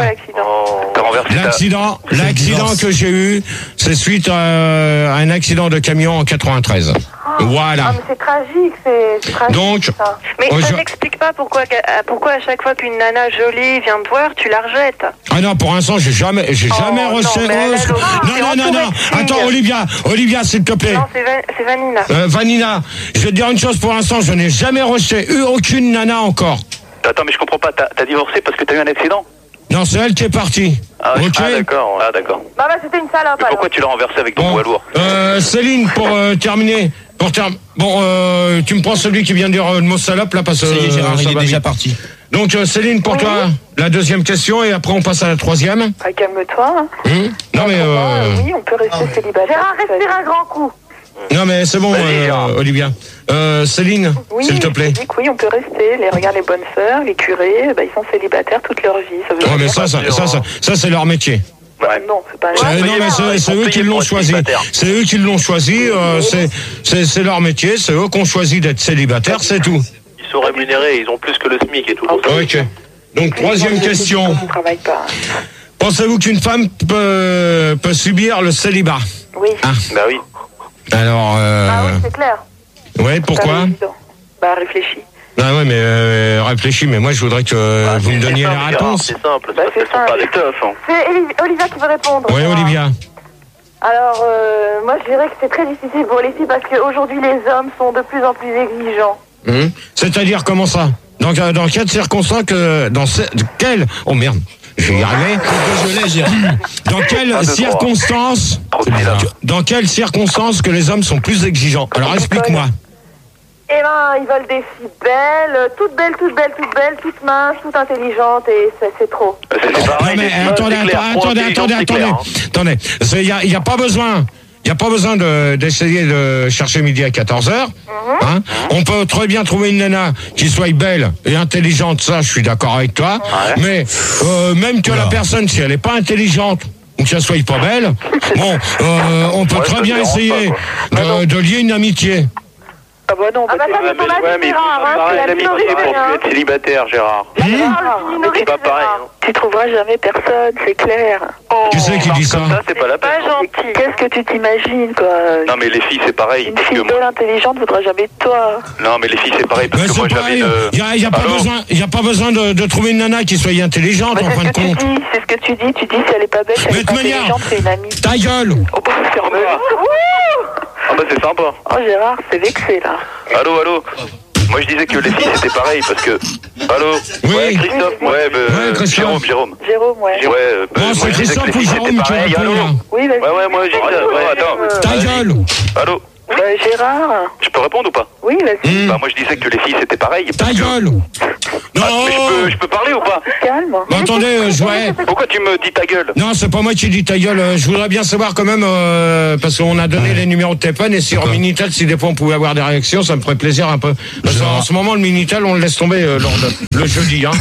L'accident que j'ai eu, c'est suite à un accident de camion en 93. Voilà. Ah, mais c'est tragique, c'est tragique. Donc, ça. Mais ça n'explique pas pourquoi à chaque fois qu'une nana jolie vient te voir, tu la rejettes. Ah non, pour l'instant, j'ai jamais reçu. Non. Attends, Olivia, s'il te plaît. Non, c'est Vanina. Vanina, je vais te dire une chose pour l'instant, je n'ai jamais rejeté aucune nana encore. Attends, mais je comprends pas, t'as divorcé parce que t'as eu un accident? Non, c'est elle qui est partie. D'accord. Bah, c'était une salope. Pourquoi tu l'as renversé avec ton poids lourd? Céline, pour terminer. Bon, tu me prends celui qui vient de dire le mot salope là parce que Gérard, il est déjà parti. Donc Céline, pour toi, la deuxième question et après on passe à la troisième. Calme-toi. Non mais oui, on peut rester célibataire. Gérard, respire un grand coup. Non mais c'est bon, Olivia. Céline, s'il te plaît. Je dis que oui, on peut rester. Regarde les bonnes sœurs, les curés, ils sont célibataires toute leur vie. Ouais, mais ça c'est leur métier. Non, c'est pas non, mais c'est eux qui l'ont choisi. C'est eux qui l'ont choisi. C'est leur métier. C'est eux qui ont choisi d'être célibataires. C'est tout. Ils sont rémunérés. Ils ont plus que le SMIC et tout. Ok. Donc troisième question. On travaille pas. Pensez-vous qu'une femme peut subir le célibat? Oui. Bah oui. Alors. Oui, c'est clair. Ouais, pourquoi? Réfléchis. Ah ouais, mais réfléchis, mais moi je voudrais que vous me donniez la réponse. C'est simple, c'est pas des teufs. C'est Olivia qui veut répondre. Oui, Olivia. Alors, moi je dirais que c'est très difficile pour les filles parce qu'aujourd'hui les hommes sont de plus en plus exigeants. C'est-à-dire comment ça? Dans quelles circonstances oh merde, je vais y arriver. Dans quelles circonstances que les hommes sont plus exigeants? Alors explique-moi. Eh ben, ils veulent des filles belles, toutes minces, toutes intelligentes, et c'est trop. Non mais attendez. Il y a pas besoin. Il n'y a pas besoin d'essayer de chercher midi à 14h. Hein. On peut très bien trouver une nana qui soit belle et intelligente, ça je suis d'accord avec toi. Mais même que la personne, si elle n'est pas intelligente ou qu'elle soit pas belle, bon, on peut très bien essayer de lier une amitié. Ah bah non, ça c'est ton avis, Gérard, c'est la minorité. Pour plus être célibataire, Gérard. C'est pas pareil. Tu trouveras jamais personne, c'est clair. Qui c'est qui dit ça? C'est pas la peine. Pas gentil. Qu'est-ce que tu t'imagines, quoi? Non, mais les filles, c'est pareil. Une fille belle, intelligente, voudra jamais de toi. Non, mais les filles, c'est pareil, parce que moi, j'avais il y a pas besoin de trouver une nana qui soit intelligente, en fin de compte. C'est ce que tu dis, si elle est pas belle, elle est pas intelligente, c'est une amie. Ta gueule! Oh, bah, ferme-la. Ah bah c'est sympa. Oh Gérard, c'est vexé là. Allô. Moi, je disais que les filles, c'était pareil, parce que... Allô? Oui. Ouais, Christophe? Ouais, Christophe. Jérôme. Ouais. Non, c'est Christophe ou Jérôme qui répond, là. Oui, vas-y. Ouais, moi, j'ai dit ça. Ouais, attends. Ta gueule. Allô? Gérard. Je peux répondre ou pas? Oui, vas-y. Bah, moi, je disais que les filles, c'était pareil. Ta gueule. Non. Non. Je peux parler ou pas? Calme. Bah, attendez, ouais. Pourquoi tu me dis ta gueule? Non, c'est pas moi qui dis ta gueule. Je voudrais bien savoir quand même, parce qu'on a donné les numéros de téléphone et sur Minitel, si des fois on pouvait avoir des réactions, ça me ferait plaisir un peu. Parce qu'en ce moment, le Minitel, on le laisse tomber le jeudi, hein.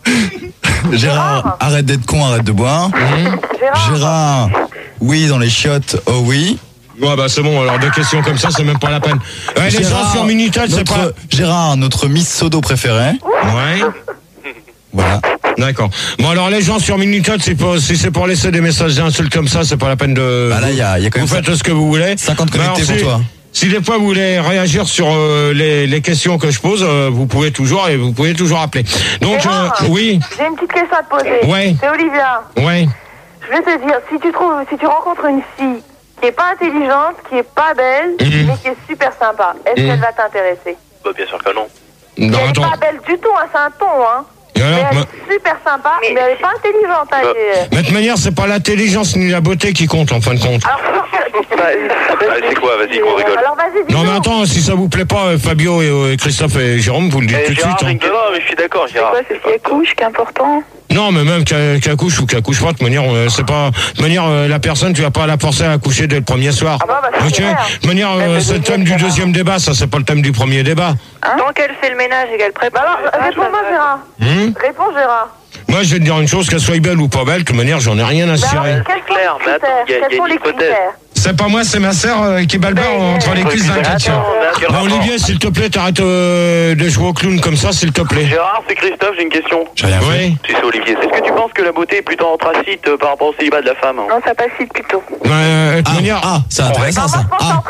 Gérard, arrête d'être con, arrête de boire. Gérard, oui dans les chiottes, oh oui. Ouais, bah c'est bon, alors des questions comme ça, c'est même pas la peine. Ouais, les gens sur Minitel, c'est pas... Gérard, notre Miss Sodo préférée. Ouais. Voilà. D'accord. Bon, alors les gens sur Minitel, si c'est pour laisser des messages d'insultes comme ça, c'est pas la peine de... Bah là, il y a quand même... Vous faites ce que vous voulez. 50 connectés pour toi. Si des fois vous voulez réagir sur les questions que je pose, vous pouvez toujours appeler. Donc oui. J'ai une petite question à te poser. Ouais. C'est Olivia. Ouais. Je vais te dire, si tu rencontres une fille qui est pas intelligente, qui est pas belle, mais qui est super sympa, est-ce qu'elle va t'intéresser? Bah, bien sûr que non. Non, elle est pas belle du tout, hein, c'est un ton, hein. Mais elle est super sympa, mais elle est pas intelligente. Hein, de toute manière, c'est pas l'intelligence ni la beauté qui compte en fin de compte. Alors, c'est quoi? Vas-y, qu'on rigole. Alors vas-y, non, mais attends, si ça vous plaît pas, Fabio et Christophe et Jérôme, vous le dites tout de suite. Non, mais je suis d'accord, Gérard. C'est quoi, c'est si elle couche qui est important? Non, mais même qu'elle couche ou qu'elle couche pas, de toute manière, c'est pas, de manière, la personne, tu vas pas la forcer à coucher dès le premier soir. Ah bah, ok? De manière, c'est le thème du deuxième débat, ça, c'est pas le thème du premier débat. Tant qu'elle fait le ménage et qu'elle prépare. Alors, réponds-moi, Gérard. Réponds, Gérard. Moi, je vais te dire une chose, qu'elle soit belle ou pas belle, de toute manière, j'en ai rien à cirer. Quels sont les critères? C'est pas moi, c'est ma sœur qui balbert entre les cuisses d'un chrétien. Bon, Olivier, s'il te plaît, t'arrêtes de jouer au clown comme ça, s'il te plaît. Gérard, c'est Christophe, j'ai une question. Oui. Si c'est Olivier, est-ce que tu penses que la beauté est plutôt anthracite par rapport au célibat de la femme? Non, ça passite plutôt. De toute manière... c'est intéressant ça.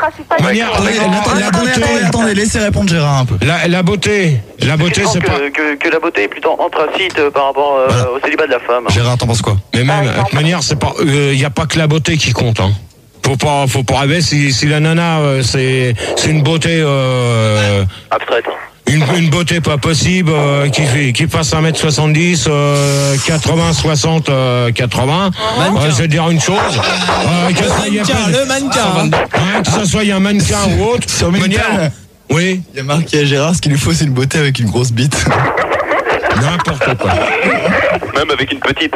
Attendez, laissez répondre Gérard un peu. La beauté, c'est pas... Que la beauté est plutôt anthracite par rapport au célibat de la femme. Gérard, t'en penses quoi? Mais même, de toute manière, c'est pas... y a pas que la beauté qui compte, hein. Faut pas rêver si la nana c'est une beauté abstraite. Une beauté pas possible qui fasse 1m70 80 60 80 je vais dire une chose le mannequin que ça soit un mannequin ou autre sur Minitel. Oui, il y a marqué à Gérard, ce qu'il lui faut c'est une beauté avec une grosse bite. N'importe quoi. Même avec une petite.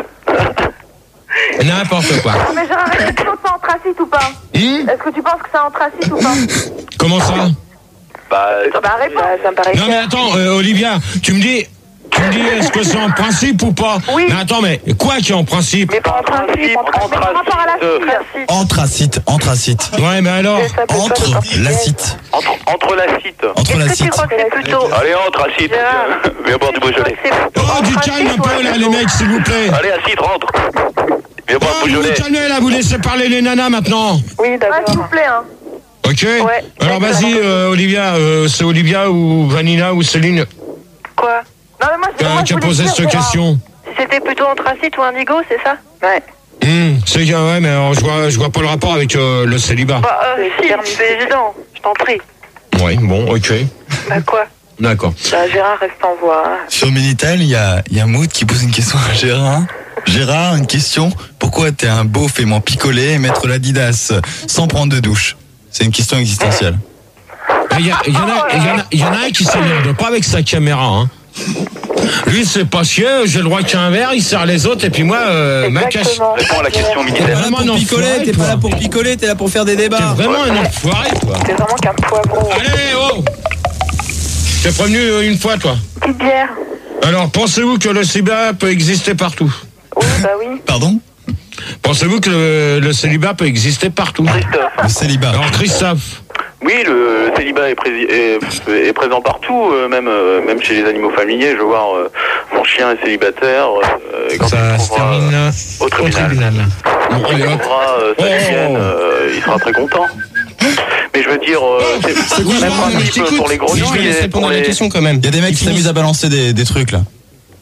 N'importe quoi. Mais Gérard, est-ce que c'est anthracite ou pas? Est-ce que tu penses que c'est anthracite ou pas? Comment ça? Réponds. Ça me paraît. Non mais attends, Olivia, tu me dis est-ce que c'est en principe ou pas? Oui. Mais attends, mais quoi qui est en principe? Mais pas en principe, Par rapport à la fille. Anthracite. Ouais, mais alors? Anthracite. Entre l'acide. Est-ce que tu crois que c'est plutôt... Allez, acide. Viens boire du Beaujolais. Oh, du calme un peu là, les mecs, s'il vous plaît. Allez, acide, rentre. Viens boire du Vous Beaujolais. calmez là, vous laissez parler les nanas maintenant. Oui, d'accord. S'il vous plaît, hein. Ok. Ouais. Alors vas-y, Olivia, c'est Olivia ou Vanina ou Céline Quoi? Non, mais moi, qui a posé cette question. C'était plutôt anthracite ou indigo, c'est ça? Ouais. C'est ouais, mais alors, je vois pas le rapport avec le célibat. Bah, si, c'est évident, je t'en prie. Ouais, bon, ok. Bah, quoi? D'accord. Bah, Gérard reste en voie. Hein. Sur Minitel, il y a Mood qui pose une question à Gérard. Gérard, une question. Pourquoi t'es un beauf aimant picoler et mettre l'Adidas sans prendre de douche? C'est une question existentielle. Il y en a un qui s'énerve pas avec sa caméra, hein. Lui, c'est pas chier, j'ai le droit qu'à un verre, il sert les autres, et puis moi, ma cache. Réponds à la question, Minitel. T'es pas là pour picoler, t'es là pour faire des débats. T'es vraiment un enfoiré, toi. T'es vraiment qu'un poivron. Allez, oh! T'es prévenu une fois, toi. Petite bière. Alors, pensez-vous que le célibat peut exister partout? Oui, bah oui. Pardon? Pensez-vous que le célibat peut exister partout? Christophe. Le célibat. Alors, Christophe. Oui, le célibat est présent partout, même chez les animaux familiers. Je veux voir mon chien est célibataire. Quand Ça se termine au tribunal. Il trouvera sa chienne, il sera très content. Mais je veux dire, c'est le même principe pour les gros chiens. Pour les questions quand même. Il y a des mecs qui s'amusent à balancer des trucs là.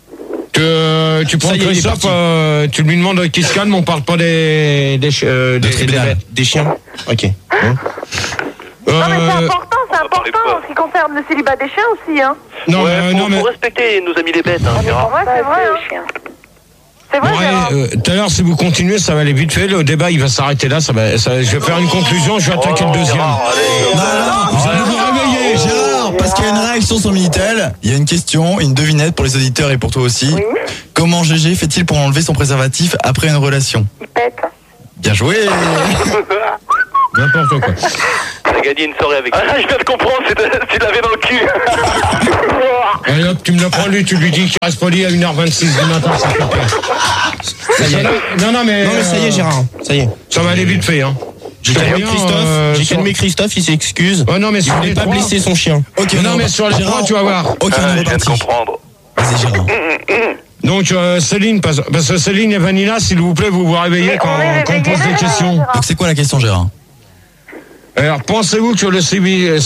Tu prends Christophe, tu lui demandes qui se calme, on parle pas des chiens. Ok. Non, mais c'est important c'est important en ce qui concerne le célibat des chiens aussi, hein. Non, faut respecter nos amis les bêtes, hein, Gérard. Ouais, c'est vrai, hein. C'est vrai, Gérard. Tout à l'heure, si vous continuez, ça va aller vite fait. Le débat, il va s'arrêter là. Je vais faire une conclusion. Je vais attaquer le deuxième. Vous allez vous réveiller, Gérard, parce qu'il y a une réaction sur Minitel. Il y a une question, une devinette pour les auditeurs et pour toi aussi. Oui. Comment GG fait-il pour enlever son préservatif après une relation? Il pète. Bien joué. N'importe quoi. T'as gagné une soirée avec. Ah, je viens de comprendre, tu l'avais dans le cul. Allez hop, tu me le prends lui, tu lui dis qu'il reste poli à 1h26 du matin, ça fait peur. Non, mais ça y est, Gérard. Ça y est. Ça va aller vite fait, hein. J'ai calmé Christophe, il s'est excuse. Oh non, mais il voulait pas blesser son chien. Ok, non, mais sur les trois, tu vas voir. Ok, je viens de comprendre. Vas-y, Gérard. Donc Céline, parce que Céline et Vanilla, s'il vous plaît, vous vous réveillez quand on pose des questions. Donc c'est quoi la question, Gérard? Alors, pensez-vous que le célibat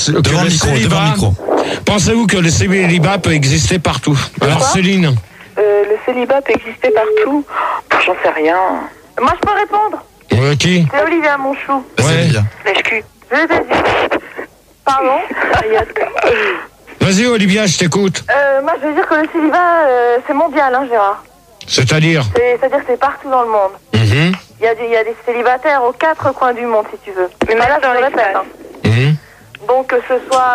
peut exister partout? Alors Céline. Le célibat peut exister partout. J'en sais rien. Moi, je peux répondre. Qui? C'est Olivia Monchou. Ouais. Lèche-cul. Je l'ai dit. Pardon. Vas-y Olivia, je t'écoute. Moi, je veux dire que le célibat, c'est mondial, hein, Gérard. C'est-à-dire? C'est-à-dire que c'est partout dans le monde. Mm-hmm. Il y a des célibataires aux 4 coins du monde, si tu veux. Mais là, je le répète. Hein. Mm-hmm. Donc, que ce soit...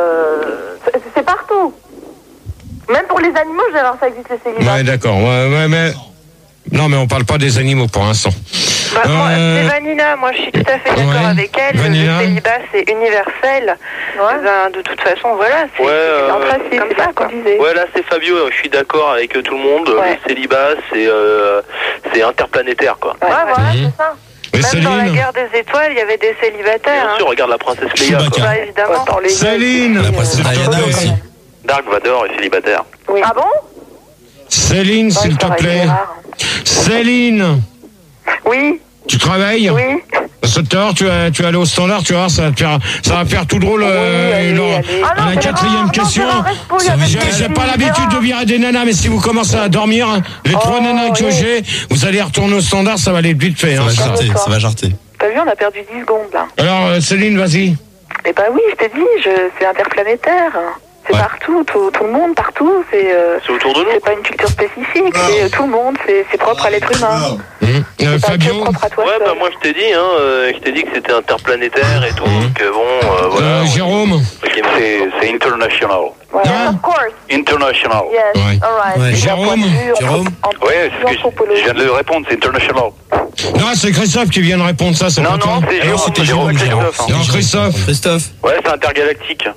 c'est partout. Même pour les animaux, Gérard, ça existe, le célibat. Ouais, d'accord. Ouais, mais... Non, mais on parle pas des animaux pour l'instant. Moi, c'est Vanina, moi je suis tout à fait d'accord avec elle. Vanina. Le célibat c'est universel. Ben, de toute façon, voilà, c'est en principe comme ça qu'on disait. Ouais, là c'est Fabio, je suis d'accord avec tout le monde. Le célibat c'est interplanétaire, quoi. Ouais, voilà, c'est ça. Et même Céline, dans la guerre des étoiles, il y avait des célibataires. Bien sûr, regarde la princesse Leia. Bah, évidemment. Céline, la princesse Diana aussi. Dark Vador est célibataire. Oui. Ah bon? Céline, s'il te plaît. Céline. Oui. Tu travailles? Oui. Parce que tout à l'heure, tu es allé au standard, tu vas voir, ça va faire tout drôle. À la quatrième question. J'ai pas l'habitude de virer des nanas, mais si vous commencez à dormir, les 3 nanas que j'ai, vous allez retourner au standard, ça va aller vite fait. Ça va jarter. T'as vu, on a perdu 10 secondes là. Alors, Céline, vas-y. Eh ben oui, je t'ai dit, c'est interplanétaire. C'est partout, tout le monde, partout. C'est autour de nous. C'est pas une culture spécifique, c'est tout le monde, c'est propre à l'être humain. Fabio. Propre à toi. Ouais, bah moi je t'ai dit, que c'était interplanétaire et tout. Donc voilà. Jérôme. C'est international. Yes, of course. International. Yes, all right. Jérôme. Ouais, c'est ce que je viens de le répondre, c'est international. Non, c'est Christophe qui vient de répondre ça, c'est pas toi. Non, c'est Jérôme. c'était Jérôme. Non, Christophe. Ouais, c'est intergalactique.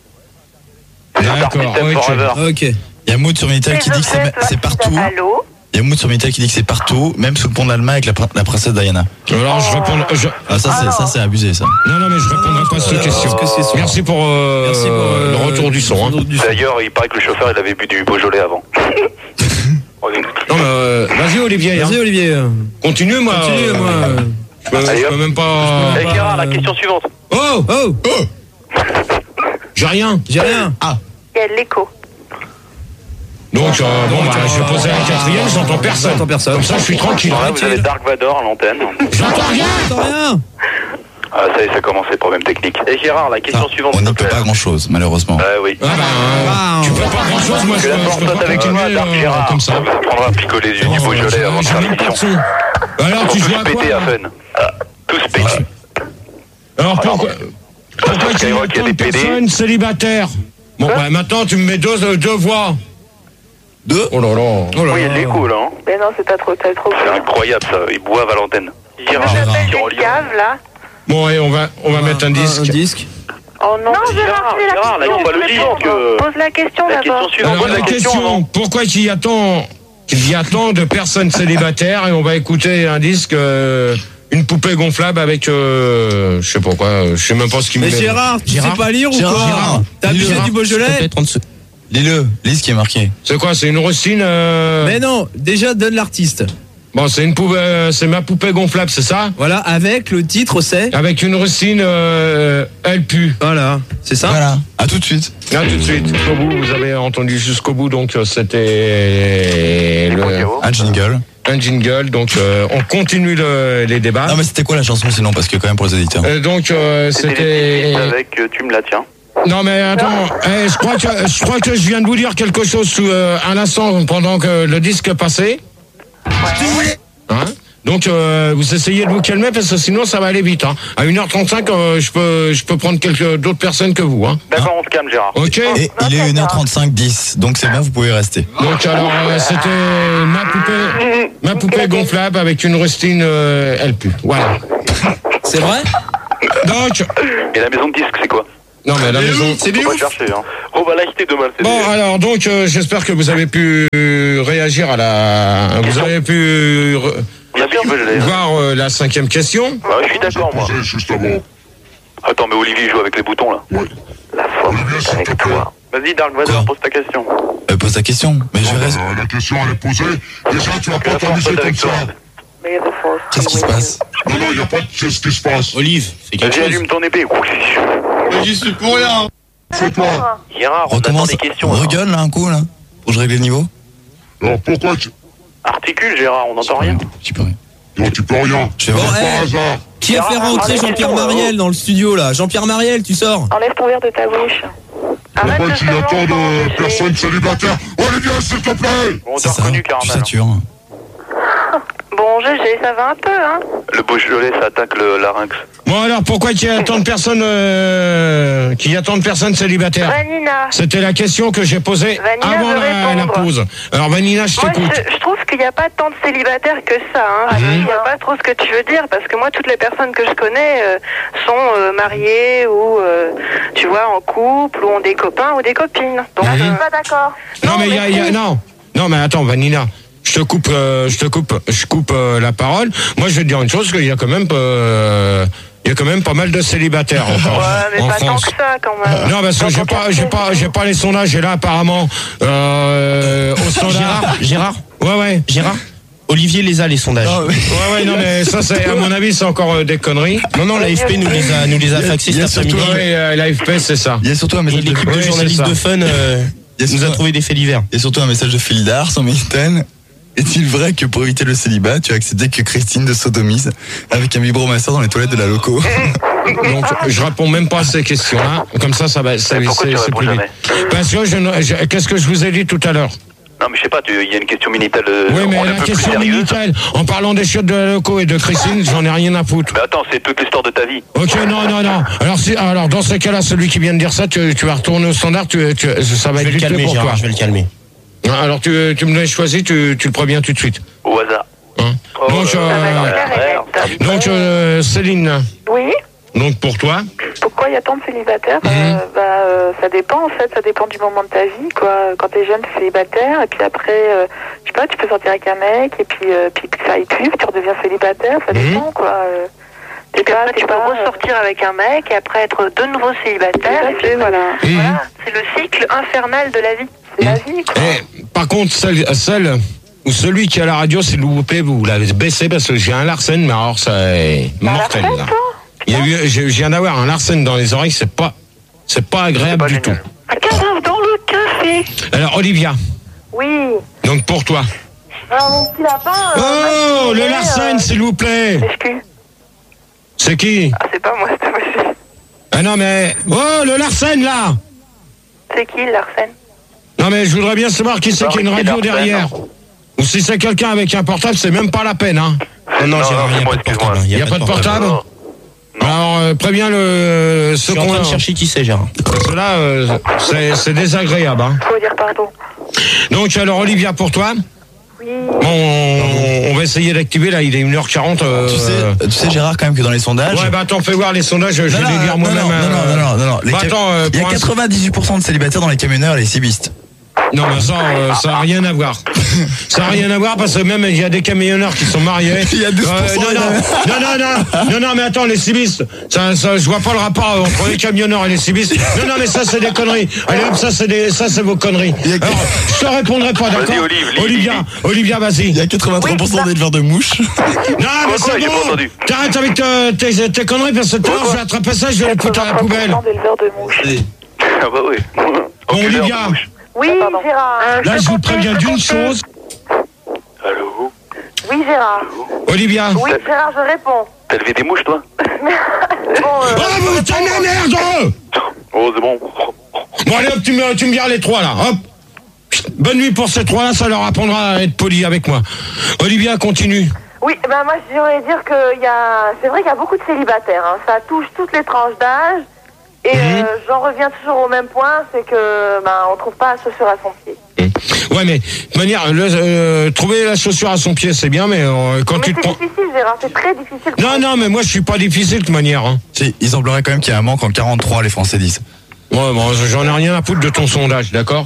D'accord, ok. Il y a Mood sur Minitel qui dit que c'est partout. Allô? Il y a Mood sur Minitel qui dit que c'est partout, même sous le pont de l'Allemagne avec la princesse Diana. Alors je réponds. Ça c'est abusé ça. Non, mais je répondrai pas à cette question. Merci pour le retour du son. D'ailleurs, il paraît que le chauffeur il avait bu du Beaujolais avant. Non, mais vas-y Olivier. Vas-y Olivier. Continue moi. Je peux même pas. Gérard, la question suivante. Oh. J'ai rien. Ah. Il y a de l'écho. Donc, je vais poser la quatrième, j'entends personne. Comme ça, je suis tranquille. Ouais, vous avez Dark Vador à l'antenne. J'entends rien. Ah, ça y est, ça commence les problèmes techniques. Et Gérard, la question suivante. On n'y peut pas grand chose, malheureusement. Oui. Tu peux pas grand chose, moi je peux pas avec continuer Dark Gérard. comme ça. On va prendre un picolet du Beaujolais avant de faire l'émission. Alors, tu joues à quoi? Péter à fun. Tous péter. Alors, pourquoi il y a tant de personnes célibataires? Bon, maintenant, tu me mets deux voix. Deux? Oh là là. Oui, il y a de l'écho, là. Mais non, c'est pas trop C'est incroyable, ça. Ils boivent à l'antenne. Gérard, une cave, là. Bon, allez, on va mettre un disque. Oh non, Gérard, là, il faut pas le dire que... Pose la question d'abord. Alors, la question, pourquoi il y a tant de personnes célibataires, et on va écouter un disque, une poupée gonflable avec, je sais pas quoi, je sais même pas ce qu'il me met. Mais Gérard, tu sais pas lire ou quoi? T'as abusé du Beaujolais? Lis ce qui est marqué. C'est quoi, c'est une rustine Mais non, déjà donne l'artiste. Bon, c'est une poupée, c'est ma poupée gonflable, c'est ça? Voilà, avec le titre, c'est avec une rustine, elle pue. Voilà, c'est ça? Voilà, à tout de suite. À tout de suite. Jusqu'au bout, vous avez entendu jusqu'au bout, donc c'était un jingle. un jingle, donc on continue les débats. Non mais c'était quoi la chanson sinon, parce que quand même pour les auditeurs. C'était avec tu me la tiens. Non mais attends, je crois que je viens de vous dire quelque chose à l'instant pendant que le disque passait. Hein? Donc vous essayez de vous calmer parce que sinon ça va aller vite. Hein. À 1h35, je peux prendre d'autres personnes que vous. Hein. D'accord, on se calme, Gérard. Ok. Et il est 1h35, 10, donc c'est bien, vous pouvez rester. Donc alors c'était ma poupée gonflable avec une rustine elle pue. Voilà. C'est vrai? Donc. Et la maison de disque, c'est quoi? Non mais la maison, c'est du ouf. Chercher, hein. On va l'acheter demain. Bon alors donc j'espère que vous avez pu réagir à la. Vous avez pu. Voir la 5e question. Bah, je suis d'accord, moi. Attends, mais Olivier joue avec les boutons, là. Oui. La force est avec toi. Vas-y, Dark Vador, pose ta question. Pose ta question. Mais je reste. La question, elle est posée. Déjà, tu vas pas t'amuser comme ça. Qu'est-ce qui se passe? Non, il n'y a pas de qu'est-ce qui se passe. Olive, fais quelque chose. Vas-y, allume ton épée. Mais j'y suis pour rien. Fais-toi. Gérard, on attend des questions. On regueule là un coup, là, pour que je règle le niveau. Alors pourquoi tu... Articule, Gérard, on n'entend rien. Tu peux rien. Non, tu peux rien. Je vais voir. Par hasard. Qui a fait rentrer Jean-Pierre Mariel dans le studio là? Jean-Pierre Mariel, tu sors. Enlève ton verre de ta bouche. Pourquoi il y a tant de personnes célibataires? Olivier, s'il te plaît. On t'a reconnu, Caramel. Bon, GG, ça va un peu, hein? Le Beaujolais, ça attaque le larynx. Bon alors pourquoi qu'il y a tant de personnes célibataires? Vanina. C'était la question que j'ai posée avant la pause. Alors Vanina, je t'écoute. Je trouve qu'il n'y a pas tant de célibataires que ça. Hein. Il n'y a pas trop ce que tu veux dire, parce que moi, toutes les personnes que je connais sont mariées ou, tu vois, en couple, ou ont des copains ou des copines. Donc, je suis pas d'accord. Non mais non mais attends, Vanina. Je coupe la parole. Moi, je vais te dire une chose, qu'il y a quand même pas mal de célibataires encore. Ouais, mais en pas France. tant que ça, quand même. Non, parce que j'ai pas les sondages. J'ai là apparemment au standard. Gérard. Ouais. Gérard. Olivier les a les sondages. Ouais, non mais ça c'est à mon avis c'est encore des conneries. Non, l'AFP nous les a faxés cet après-midi. Ouais, l'AFP c'est ça. Il y a surtout un message de l'équipe de journalistes de Fun nous a trouvé des faits divers. Il y a surtout un message de Phildar sur Milton. Est-il vrai que pour éviter le célibat, tu as accepté que Christine te sodomise avec un vibromasseur dans les toilettes de la loco? Donc, je réponds même pas à ces questions-là. Comme ça va, c'est plus vite. Parce que qu'est-ce que je vous ai dit tout à l'heure? Non, mais je sais pas, il y a une question Minitel. Oui, mais la question Minitel, en parlant des chiottes de la loco et de Christine, j'en ai rien à foutre. Mais attends, c'est toute l'histoire de ta vie. Ok, non. Alors, dans ce cas-là, celui qui vient de dire ça, tu vas retourner au standard, ça va être vite pour toi. Je vais le calmer. Alors, tu me l'as choisi, tu le préviens tout de suite. Au hasard. Hein? Donc, Céline. Oui. Donc, pour toi? Pourquoi il y a tant de célibataires? Ça dépend, en fait, ça dépend du moment de ta vie, quoi. Quand t'es jeune, t'es célibataire, et puis après, je sais pas, tu peux sortir avec un mec, et puis ça y pue, tu redeviens célibataire, ça dépend, quoi. Tu peux ressortir avec un mec, et après être de nouveau célibataire, et puis voilà. C'est le cycle infernal de la vie. C'est la vie, quoi. Par contre, celle ou celui qui a la radio, s'il vous plaît, vous l'avez baissé parce que j'ai un Larsen, mais alors c'est mortel. Là. Je viens d'avoir un Larsen dans les oreilles, c'est pas agréable du tout. Un cadavre dans le café. Alors Olivia. Oui. Donc pour toi. Alors mon petit lapin. Le Larsen, s'il vous plaît. C'est qui? Ah, c'est pas moi, c'est moi. Ah non mais le Larsen là. C'est qui le Larsen? Non mais je voudrais bien savoir qui c'est qui a une radio derrière. Ou si c'est quelqu'un avec un portable, c'est même pas la peine, hein. Non, Gérard, il n'y a pas de portable. Il n'y a pas de portable? Alors, préviens je suis en train de chercher qui c'est, Gérard. Cela, c'est désagréable, hein. Faut dire pardon. Donc, alors, Olivia, pour toi? Oui. On va essayer d'activer, là, il est 1h40. Tu sais, Gérard, quand même, que dans les sondages... Ouais, attends, fais voir les sondages, je vais les lire moi-même. Non. Il y a 98% de célibataires dans les camionneurs et les cibistes. Non, mais ça n'a rien à voir. Ça n'a rien à voir parce que même il y a des camionneurs qui sont mariés. Il y a 12%. Non, mais attends, les cibistes, je vois pas le rapport entre les camionneurs et les cibistes. Non, mais ça, c'est des conneries. Allez hop, ça, c'est vos conneries. Alors, je te répondrai pas, d'accord? Olivia, vas-y. Il y a 83% d'éleveurs de mouches. Non, mais c'est bon. T'arrêtes avec tes conneries parce que tout à l'heure, je vais attraper ça, je vais le foutre à la poubelle. d'éleveurs de mouches. Ah bah oui. Bon, Olivia. Oui, Gérard. Là, je vous préviens d'une chose. Allô? Oui, Gérard. Olivia. Oui, Gérard, je réponds. T'as levé des mouches, toi? Oh, vous t'en merde! Oh, c'est bon. Bon, allez, hop, tu me vires les trois, là, hop. Bonne nuit pour ces trois-là, ça leur apprendra à être poli avec moi. Olivia, continue. Oui, ben moi, je voudrais dire que c'est vrai qu'il y a beaucoup de célibataires, hein. Ça touche toutes les tranches d'âge. Et j'en reviens toujours au même point, c'est que on trouve pas la chaussure à son pied. Ouais, mais de toute manière, trouver la chaussure à son pied, c'est bien, mais quand tu te prends... C'est difficile, Gérard, c'est très difficile. Non, mais moi, je suis pas difficile de toute manière. Hein. Si, il semblerait quand même qu'il y a un manque en 43, les Français disent. Ouais, bon, j'en ai rien à foutre de ton sondage, d'accord?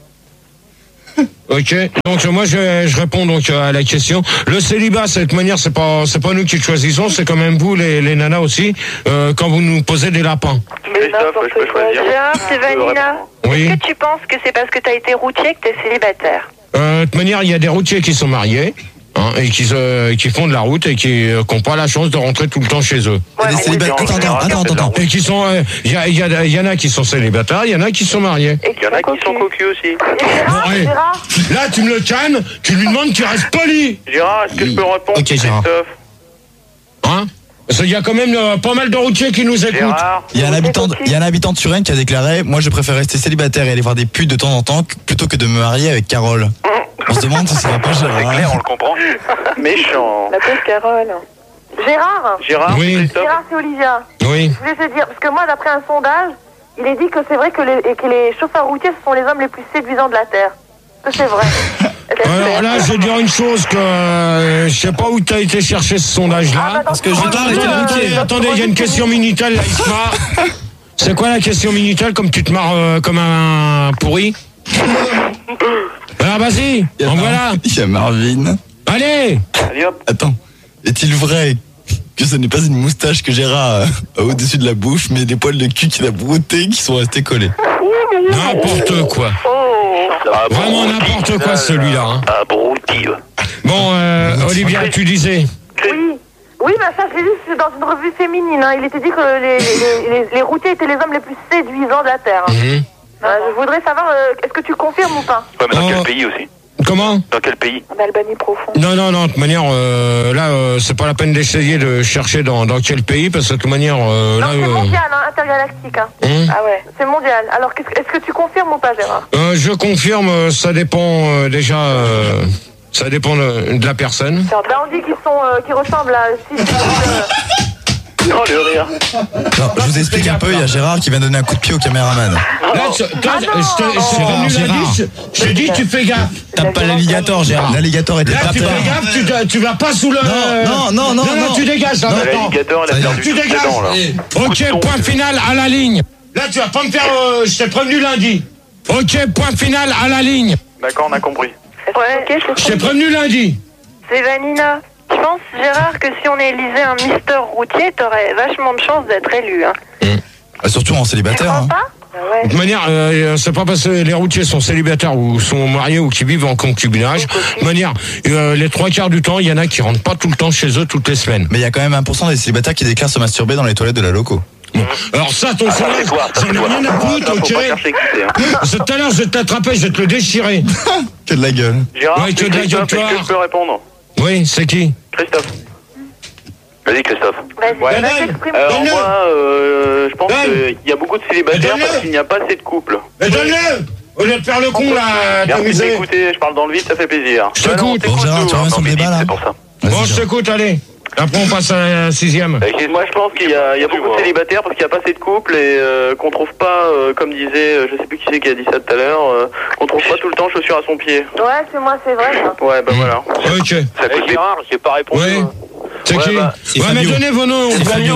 Ok, donc moi je réponds donc à la question. Le célibat, de cette manière, c'est pas nous qui le choisissons, c'est quand même vous les nanas aussi, quand vous nous posez des lapins. Mais n'importe quoi. Gérard, c'est Vanina. Oui. Est-ce que tu penses que c'est parce que t'as été routier que t'es célibataire? De toute manière, il y a des routiers qui sont mariés. Et qui font de la route et qui n'ont pas la chance de rentrer tout le temps chez eux. Ouais, des célibataires. Attends. Et qui sont, il y en a qui sont célibataires, il y en a qui sont mariés. Et il y en a qui sont cocus aussi. Bon, allez. Là, tu me le cannes, tu lui demandes qu'il reste poli. Gérard, est-ce que je peux répondre? Ok, Gérard. Hein? Parce qu'il y a quand même pas mal de routiers qui nous écoutent. Gérard, Il y a un habitant de Suresnes qui a déclaré: moi, je préfère rester célibataire et aller voir des putes de temps en temps plutôt que de me marier avec Carole. On se demande si ça va pas, Gérard. c'est clair, on le comprend. Méchant. La pauvre Carole. Gérard, oui. Gérard, c'est Olivia. Oui. Je voulais te dire, parce que moi, d'après un sondage, il est dit que c'est vrai que les chauffeurs routiers, ce sont les hommes les plus séduisants de la Terre. Est-ce que c'est vrai? Alors là, je vais dire une chose que je sais pas où t'as été chercher ce sondage-là. Parce que attendez, il y a une question Minitel, là, il se marre. C'est quoi la question Minitel, comme tu te marres comme un pourri? Alors vas-y, en voilà. Il y a Marvin. Allez. Allez hop. Attends, est-il vrai que ce n'est pas une moustache que Gérard a au-dessus de la bouche, mais des poils de cul qu'il a broutés qui sont restés collés? N'importe quoi. Vraiment n'importe quoi celui-là. Hein. Abruti. Bon, Olivia, tu disais. Oui, ça, je l'ai lu dans une revue féminine. Hein. Il était dit que les routiers étaient les hommes les plus séduisants de la Terre. Je voudrais savoir, est-ce que tu confirmes ou pas? Ouais, mais dans quel pays aussi? Comment? Dans quel pays? En Albanie profonde. Non, de toute manière, là, c'est pas la peine d'essayer de chercher dans quel pays, parce que de toute manière, non, là... c'est mondial, intergalactique. Hein. Ah ouais, c'est mondial. Alors, est-ce que tu confirmes ou pas, Gérard? Je confirme, ça dépend déjà... ça dépend de la personne. On dit qu'ils ressemblent à... Oh, le rire. Non, je vous explique un peu, il y a Gérard qui vient donner un coup de pied au caméraman. Là, je te dis, tu fais gaffe. Tape pas l'alligator, Gérard. L'alligator était là, tu fais gaffe, tu vas pas sous le... Non, tu dégages, là, maintenant. L'alligator, elle a perdu Tu ses dégages. dents, là. Ok, point final à la ligne. Là, tu vas pas me faire... je t'ai prévenu lundi. Ok, point final à la ligne. D'accord, on a compris. Ouais, je t'ai prévenu lundi. C'est Vanina. Je pense, Gérard, que si on élisait un Mister routier, t'aurais vachement de chance d'être élu. Hein. Surtout en célibataire. Tu crois pas? De toute manière, c'est pas parce que les routiers sont célibataires ou sont mariés ou qui vivent en concubinage. De toute manière, les 3/4 du temps, il y en a qui rentrent pas tout le temps chez eux toutes les semaines. Mais il y a quand même 1% des célibataires qui déclarent se masturber dans les toilettes de la loco. Bon. Alors ça, ton sondage, j'en ai rien à foutre, ok? Tout à l'heure, je vais t'attraper, je vais te le déchirer. Que de la gueule. Gérard, ouais, que de la gueule, toi. Est-ce que je peux répondre? Oui, c'est qui? Christophe. Vas-y, Christophe. Vas-y, alors moi, je pense qu'il y a beaucoup de célibataires parce qu'il n'y a pas assez de couples. Mais donne-le! Au lieu de faire le con, là, t'amuser. Écoutez, je parle dans le vide, ça fait plaisir. Je t'écoute. Bon, Gérard, tu reviens sur le débat, là? C'est pour ça. Bon, je t'écoute, allez. Après, on passe à la 6e. Moi, je pense qu'il y a beaucoup de célibataires parce qu'il n'y a pas assez de couples et qu'on trouve pas, comme disait, je sais plus qui c'est qui a dit ça tout à l'heure, qu'on trouve pas tout le temps chaussures à son pied. Ouais, c'est moi, c'est vrai. Ça. Ouais, bah voilà. Ok. Ça coûte Gérard, j'ai pas répondu. Ouais. C'est qui? Ouais, mais donnez vos noms. C'est Fabio.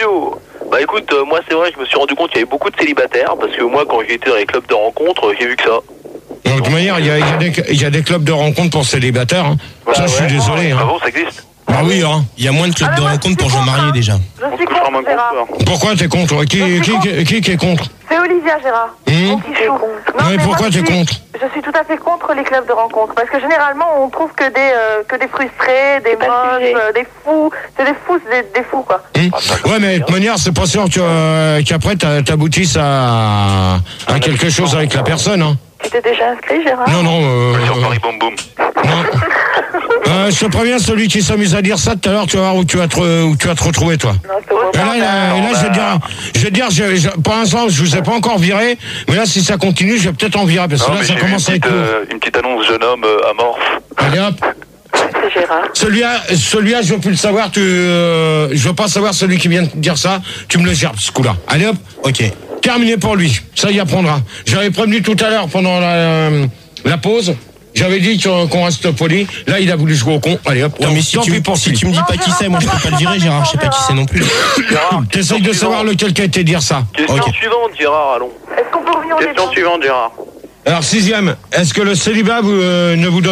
Bah écoute, moi c'est vrai, je me suis rendu compte qu'il y avait beaucoup de célibataires parce que moi, quand j'étais dans les clubs de rencontres, j'ai vu que ça. De toute manière, il y a des clubs de rencontres pour célibataires. Hein. Ça, je suis désolé. Ah bon, ça existe? Ah oui, hein. Il y a moins de clubs de rencontres pour gens mariés déjà. Je suis contre, Gérard. Pourquoi t'es contre? Qui est contre? C'est Olivia, Gérard. Non, mais pourquoi t'es contre? Je suis tout à fait contre les clubs de rencontres parce que généralement on trouve que des frustrés, des moches, des fous. C'est des fous quoi. Ouais, mais de toute manière, c'est pas sûr qu'après t'aboutisses à quelque chose avec la personne. Hein. Tu t'es déjà inscrit, Gérard? Non. Sur Paris Boom Boom. Non. Je te préviens, celui qui s'amuse à dire ça tout à l'heure, tu vas voir où tu vas te retrouver, toi. Et là, je vais te dire, pour l'instant, je vous ai pas encore viré, mais là, si ça continue, je vais peut-être en virer, parce que là, ça commence à être une petite annonce jeune homme amorphe. Allez hop. C'est Gérard. Celui-là, je veux plus le savoir, je veux pas savoir celui qui vient de dire ça, tu me le gères, ce coup-là. Allez hop. Ok. Terminé pour lui, ça y apprendra. J'avais prévenu tout à l'heure pendant la pause. J'avais dit qu'on reste poli. Là, il a voulu jouer au con. Allez hop. Non, mais si tu me dis pas qui c'est, moi je peux pas le virer, Gérard. Je sais pas qui c'est non plus. T'essayes de savoir lequel qui a été dire ça. Question suivante, Gérard, allons. Est-ce qu'on peut revenir Question suivante, Gérard. Alors, 6e, est-ce que le célibat ne vous donne